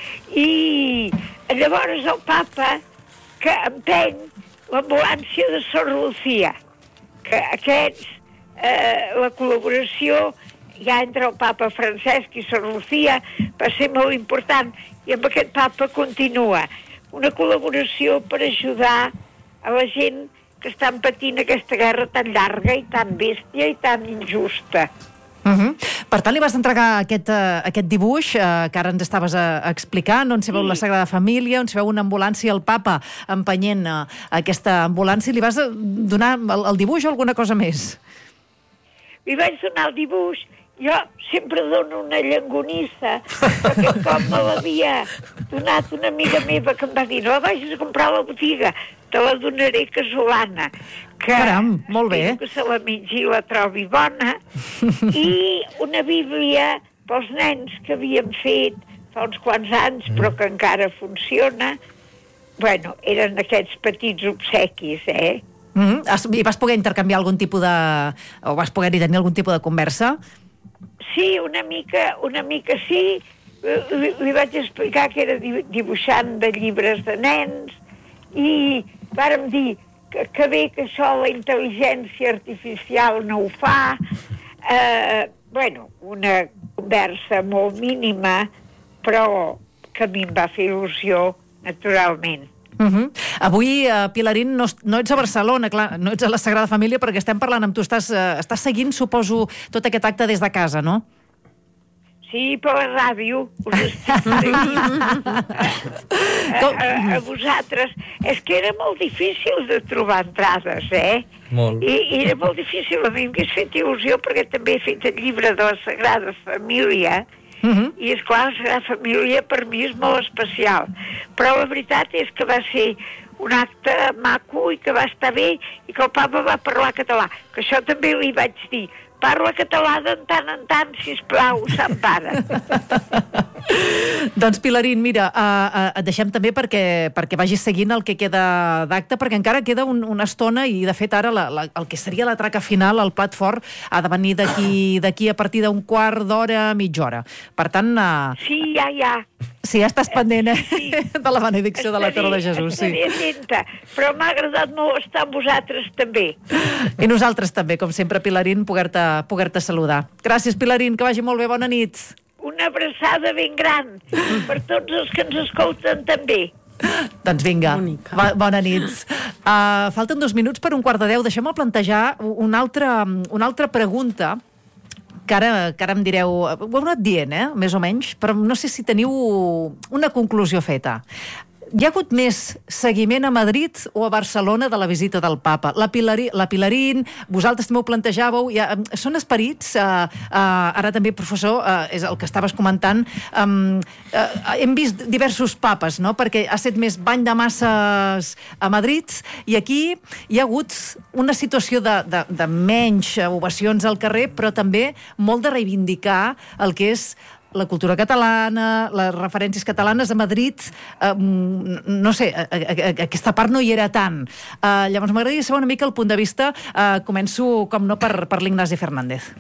I llavors el papa que empeny l'ambulància de Sor Lucía, que aquests, la col·laboració ja entre el papa Francesc i Sor Lucía va ser molt important, i amb aquest papa continua una col·laboració per ajudar a la gent que estan patint aquesta guerra tan llarga i tan bèstia i tan injusta. Per tant, li vas entregar aquest dibuix que ara ens estaves explicant, on s'hi veu la Sagrada Família, on s'hi veu una ambulància, el papa empenyent aquesta ambulància. Li vas donar el dibuix o alguna cosa més? Li vaig donar el dibuix. Jo sempre dono una llangonissa, perquè com me l'havia donat una amiga meva que em va dir, no la vagis a comprar a la botiga, te la donaré casolana. Caram, molt bé. Que se la mengi i la trobi bona. I una bíblia pels nens que havíem fet fa uns quants anys, però que encara funciona. Bueno, eren aquests petits obsequis, I vas poder intercanviar algun tipus de... o vas poder-hi tenir algun tipus de conversa? Sí, una mica sí. Li vaig explicar que era dibuixant de llibres de nens i vàrem dir que bé que això la intel·ligència artificial no ho fa. Bueno, una conversa molt mínima, però que a mi em va fer il·lusió, naturalment. Avui, Pilarín, no ets a Barcelona, clar, no ets a la Sagrada Família, perquè estem parlant amb tu. Estàs seguint, suposo, tot aquest acte des de casa, no? Sí, per la ràdio. Us estic seguint. A vosaltres. És que era molt difícil de trobar entrades, Molt. I era molt difícil. A mi m'hagués fet il·lusió, perquè també he fet el llibre de la Sagrada Família, i esclar, la Sagrada Família per mi és molt especial. Però la veritat és que va ser un acte maco i que va estar bé i que el papa va parlar català. Que això també li vaig dir. Parla català de tant en tant, sisplau, Sant Pare. Doncs, Pilarín, mira, et deixem també perquè vagis seguint el que queda d'acte, perquè encara queda una estona i, de fet, ara el que seria la traca final, el plat fort, ha de venir d'aquí a partir d'un quart d'hora, mitja hora. Per tant... Sí, ja. Sí, ja estàs pendent, de la benedicció de la Torre de Jesús. Estaré atenta, però m'ha agradat molt estar amb vosaltres també. I nosaltres també, com sempre, Pilarín, poder-te saludar. Gràcies, Pilarín, que vagi molt bé, bona nit. Una abraçada ben gran per tots els que ens escolten també. Doncs vinga, bona nit. Falten 2 minuts per 11:45. Deixem-me plantejar una altra pregunta que ara em direu, ho heu anat dient, més o menys, però no sé si teniu una conclusió feta. Hi ha hagut més seguiment a Madrid o a Barcelona de la visita del papa? La Pilarín, vosaltres també ho plantejàveu, són esperits, ara també, professor, és el que estaves comentant, hem vist diversos papes, no?, perquè ha estat més bany de masses a Madrid, i aquí hi ha hagut una situació de menys ovacions al carrer, però també molt de reivindicar el que és la cultura catalana, les referències catalanes a Madrid, no sé, aquesta part no hi era tant. Llavors m'agradaria saber una mica el punt de vista. Començo, com no, per l'Ignasi Fernández.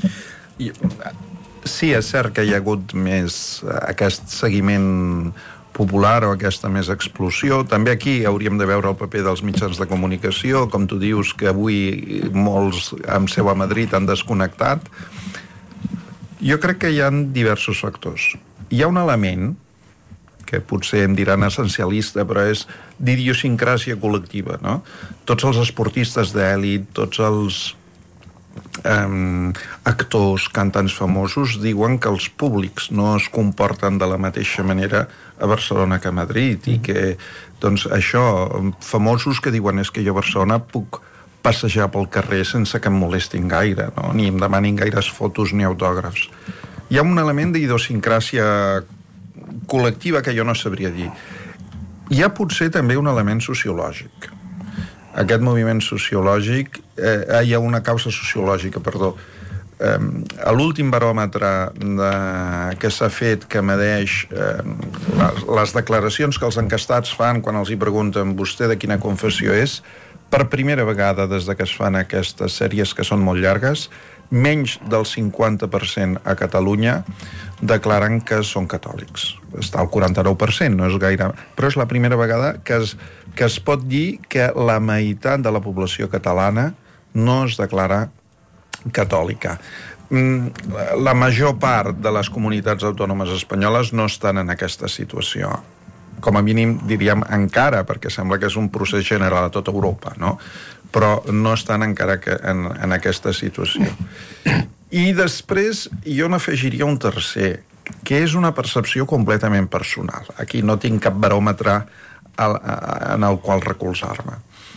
Sí, és cert que hi ha hagut més aquest seguiment popular o aquesta més explosió. També aquí hauríem de veure el paper dels mitjans de comunicació, com tu dius, que avui molts amb seu a Madrid han desconnectat. Jo crec que hi ha diversos factors. Hi ha un element, que potser em diran essencialista, però és d'idiosincràsia col·lectiva, no? Tots els esportistes d'èlit, tots els actors, cantants famosos, diuen que els públics no es comporten de la mateixa manera a Barcelona que a Madrid, i que, doncs, això, famosos que diuen és que jo a Barcelona puc passejar pel carrer sense que em molestin gaire, no? Ni em demanin gaires fotos ni autògrafs. Hi ha un element d'idiosincràsia col·lectiva que jo no sabria dir. Hi ha potser també un element sociològic. Aquest moviment sociològic, hi ha una causa sociològica, perdó. A l'últim baròmetre que s'ha fet, que medeix les declaracions que els encastats fan quan els hi pregunten vostè de quina confessió és, per primera vegada des que es fan aquestes sèries que són molt llargues, menys del 50% a Catalunya declaren que són catòlics. Està al 49%, no és gaire... Però és la primera vegada que es pot dir que la meitat de la població catalana no es declara catòlica. La major part de les comunitats autònomes espanyoles no estan en aquesta situació. Com a mínim, diríem, encara, perquè sembla que és un procés general a tota Europa, no? Però no estan encara en aquesta situació. I després jo n'afegiria un tercer, que és una percepció completament personal. Aquí no tinc cap baròmetre en el qual recolzar-me.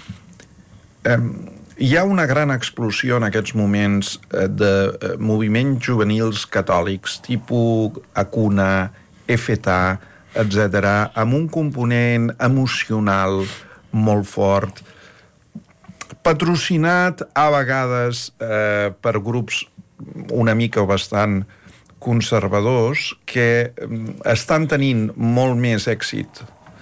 Hi ha una gran explosió en aquests moments de moviments juvenils catòlics, tipus Acuna, EFETA, etc., amb un component emocional molt fort, patrocinat a vegades per grups una mica o bastant conservadors que estan tenint molt més èxit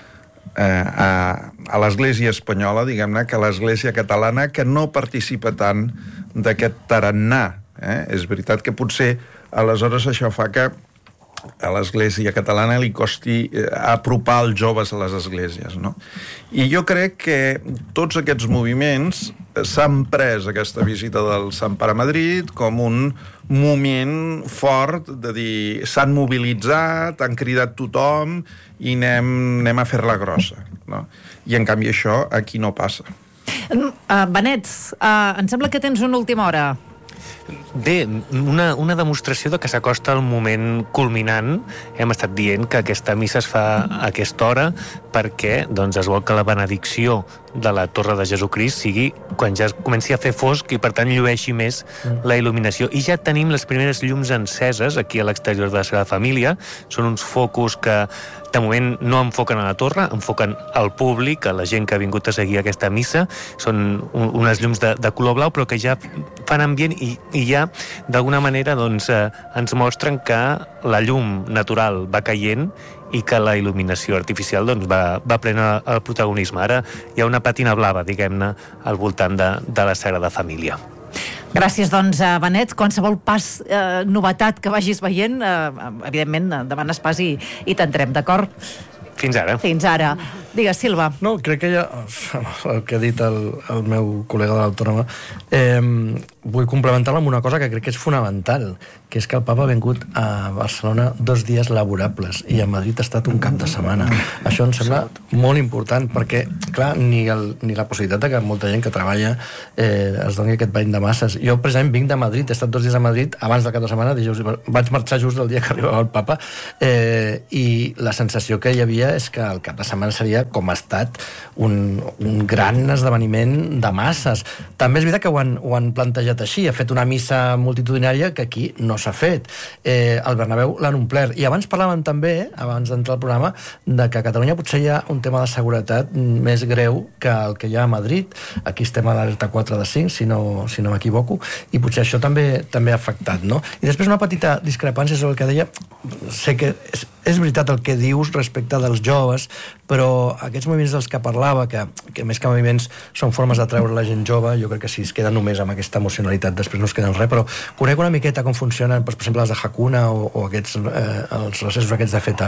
a l'Església espanyola, diguem-ne, que a l'Església catalana, que no participa tant d'aquest tarannà. És veritat que potser aleshores això fa que a l'Església catalana li costi apropar els joves a les esglésies, no? I jo crec que tots aquests moviments s'han pres aquesta visita del Sant Pare a Madrid com un moment fort de dir s'han mobilitzat, han cridat tothom i anem a fer-la grossa, no? I en canvi això aquí no passa. Benet, em sembla que tens una última hora. Bé, una demostració de que s'acosta el moment culminant. Hem estat dient que aquesta missa es fa a aquesta hora perquè doncs, es vol que la benedicció de la Torre de Jesucrist sigui quan ja comenci a fer fosc i per tant llueixi més la il·luminació. I ja tenim les primeres llums enceses aquí a l'exterior de la Sagrada Família. Són uns focus que de moment no enfoquen a la torre, enfoquen al públic, a la gent que ha vingut a seguir aquesta missa. Són unes llums de color blau però que ja fan ambient i ja d'alguna manera doncs, ens mostren que la llum natural va caient i que la il·luminació artificial doncs, va prendre el protagonisme. Ara hi ha una pàtina blava, diguem-ne, al voltant de la Sagrada Família. Gràcies, doncs, Benet. Qualsevol pas, novetat que vagis veient, evidentment, demanes pas i t'entrem, d'acord? Fins ara. Fins ara. Digues, Silva. No, crec que ja, el que ha dit el meu col·lega de l'Autònoma, vull complementar-lo amb una cosa que crec que és fonamental, que és que el papa ha vingut a Barcelona 2 dies laborables i a Madrid ha estat un cap de setmana. Això em sembla molt important perquè, clar, ni la possibilitat que molta gent que treballa es doni aquest bany de masses. Jo, precisament, vinc de Madrid, he estat 2 dies a Madrid abans del cap de setmana, vaig marxar just el dia que arribava el papa i la sensació que hi havia és que el cap de setmana seria, com ha estat, un gran esdeveniment de masses. També és veritat que ho han plantejat així, ha fet una missa multitudinària que aquí no s'ha fet. El Bernabéu l'han omplert. I abans parlàvem també, abans d'entrar al programa, de que a Catalunya potser hi ha un tema de seguretat més greu que el que hi ha a Madrid. Aquí estem a l'alerta 4 de 5, si no m'equivoco, i potser això també ha afectat, no? I després una petita discrepància sobre el que deia. Sé que és veritat el que dius respecte dels joves, però aquests moviments dels que parlava, que més que moviments són formes de treure la gent jove, jo crec que si es queden només amb aquesta emocionalitat després no es queden res, però conec una miqueta com funcionen, per exemple, les de Hakuna o aquests, els recessos aquests de FETA,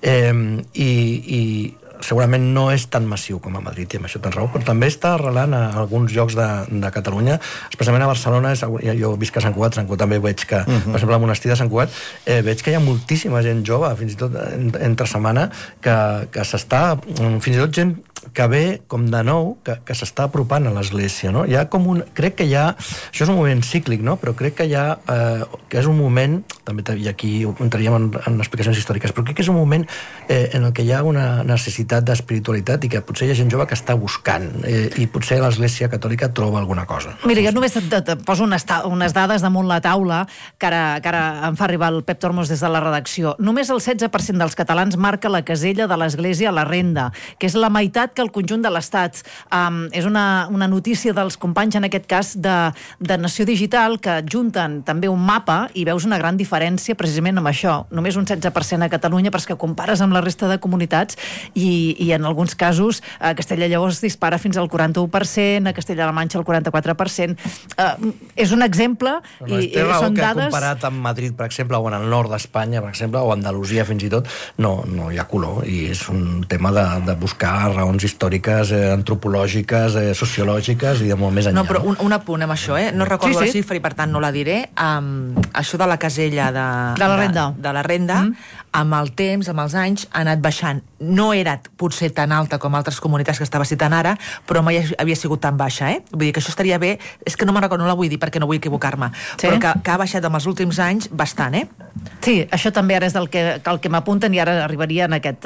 i segurament no és tan massiu com a Madrid, i amb això tens raó, però també està arrelant a alguns llocs de Catalunya, especialment a Barcelona. Jo visc a Sant Cugat també veig que, per exemple, al monestir de Sant Cugat, veig que hi ha moltíssima gent jove, fins i tot entre setmana, que s'està, fins i tot gent que ve com de nou, que s'està apropant a l'església, no? Hi ha com crec que hi ha, això és un moment cíclic, no? Però crec que hi ha, que és un moment, també i aquí entraríem en explicacions històriques, però crec que és un moment en el que hi ha una necessitat d'espiritualitat i que potser hi ha gent jove que està buscant i potser l'església catòlica troba alguna cosa. Mira, jo només et poso unes dades damunt la taula que ara em fa arribar el Pep Tormos des de la redacció. Només el 16% dels catalans marca la casella de l'església a la renda, que és la meitat que el conjunt de l'Estat. És una notícia dels companys, en aquest cas, de Nació Digital, que junten també un mapa i veus una gran diferència precisament amb això. Només un 16% a Catalunya, però és que compares amb la resta de comunitats i en alguns casos a Castella i Lleó es dispara fins al 41%, a Castella-La Manxa el 44%. És un exemple i són dades... Comparat amb Madrid, per exemple, o en el nord d'Espanya, per exemple, o Andalusia fins i tot, no hi ha color, i és un tema de buscar raons històriques, antropològiques, sociològiques i de molt més enllà. No, però un apunt amb això, no recordo la xifra i per tant no la diré. Això de la casella de la renda, amb el temps, amb els anys, ha anat baixant. No era potser tan alta com altres comunitats que estava citant ara, però mai havia sigut tan baixa, Vull dir que això estaria bé, és que no me'n recordo, no la vull dir perquè no vull equivocar-me, però que ha baixat en els últims anys bastant, Sí, això també ara és el que m'apunten i ara arribaria en aquest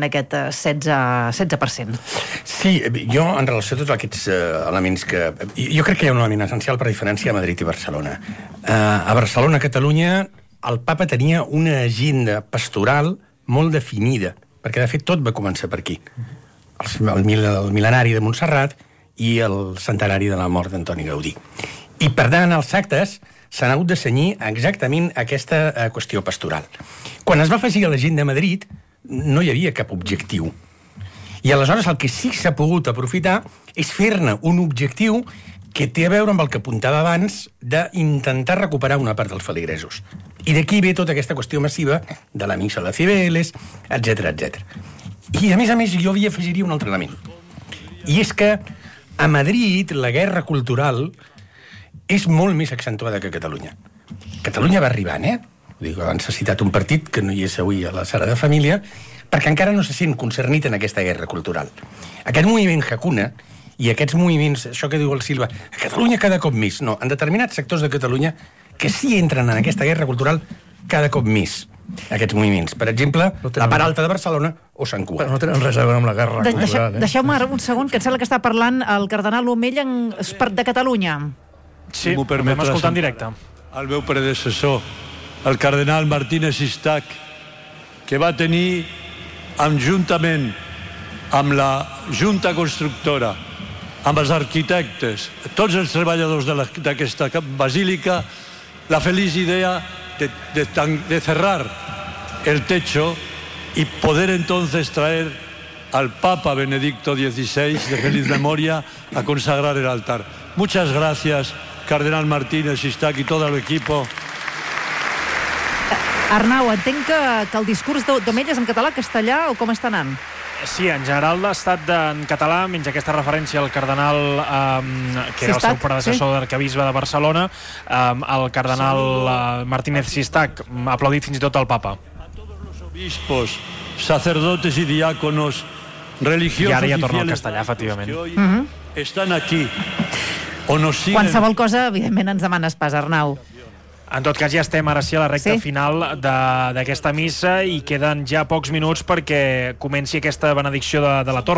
16%. Sí, jo, en relació a tots aquests elements que... Jo crec que hi ha un element essencial per diferència a Madrid i Barcelona. A Barcelona, Catalunya, el papa tenia una agenda pastoral molt definida, perquè de fet tot va començar per aquí. El mil·lenari de Montserrat i el centenari de la mort d'Antoni Gaudí. I per tant els actes s'han hagut de cenyir exactament aquesta qüestió pastoral. Quan es va afegir a l'agenda de Madrid no hi havia cap objectiu. I aleshores el que sí que s'ha pogut aprofitar és fer-ne un objectiu que té a veure amb el que apuntava abans d'intentar recuperar una part dels feligresos. I d'aquí ve tota aquesta qüestió massiva de la missa de Cibeles, etc. I a més jo hi afegiria un altre element. I és que a Madrid la guerra cultural és molt més accentuada que a Catalunya. Catalunya va arribant, Abans s'ha citat un partit que no hi és avui a la Sagrada Família, perquè encara no se sent concernit en aquesta guerra cultural. Aquest moviment Hakuna i aquests moviments, això que diu el Silva, a Catalunya cada cop més, no, en determinats sectors de Catalunya que sí entren en aquesta guerra cultural cada cop més, aquests moviments. Per exemple, la part alta de Barcelona o Sant Cugat. Però no tenen res a veure amb la guerra cultural. Deixeu-me un segon, que em sembla que està parlant el cardenal Omella de Catalunya. Sí, ho vam escoltar en directe. El meu predecessor, el cardenal Martínez Sistac, que va tenir, juntament amb la Junta Constructora, amb els arquitectes, tots els treballadors d'aquesta basílica, la feliç idea de cerrar el techo y poder entonces traer al Papa Benedicto XVI, de feliz memoria, a consagrar el altar. Muchas gracias, Cardenal Martínez Sistac y todo el equipo. Arnau, entenc que el discurs d'Omella és en català, castellà o com està anant? Sí, en general ha estat en català, menys aquesta referència al cardenal, que era el seu predecessor d'arquebisbe de Barcelona, el cardenal Martínez Sistac, ha aplaudit fins i tot al papa. A todos los obispos, sacerdotes y diáconos, religiosos i ara ja y torna al fieles castellà, efectivament. que hoy están aquí o nos siguen. Qualsevol cosa, evidentment, ens demanes pas, Arnau. En tot cas, ja estem ara sí a la recta final d'aquesta missa i queden ja pocs minuts perquè comenci aquesta benedicció de la torre.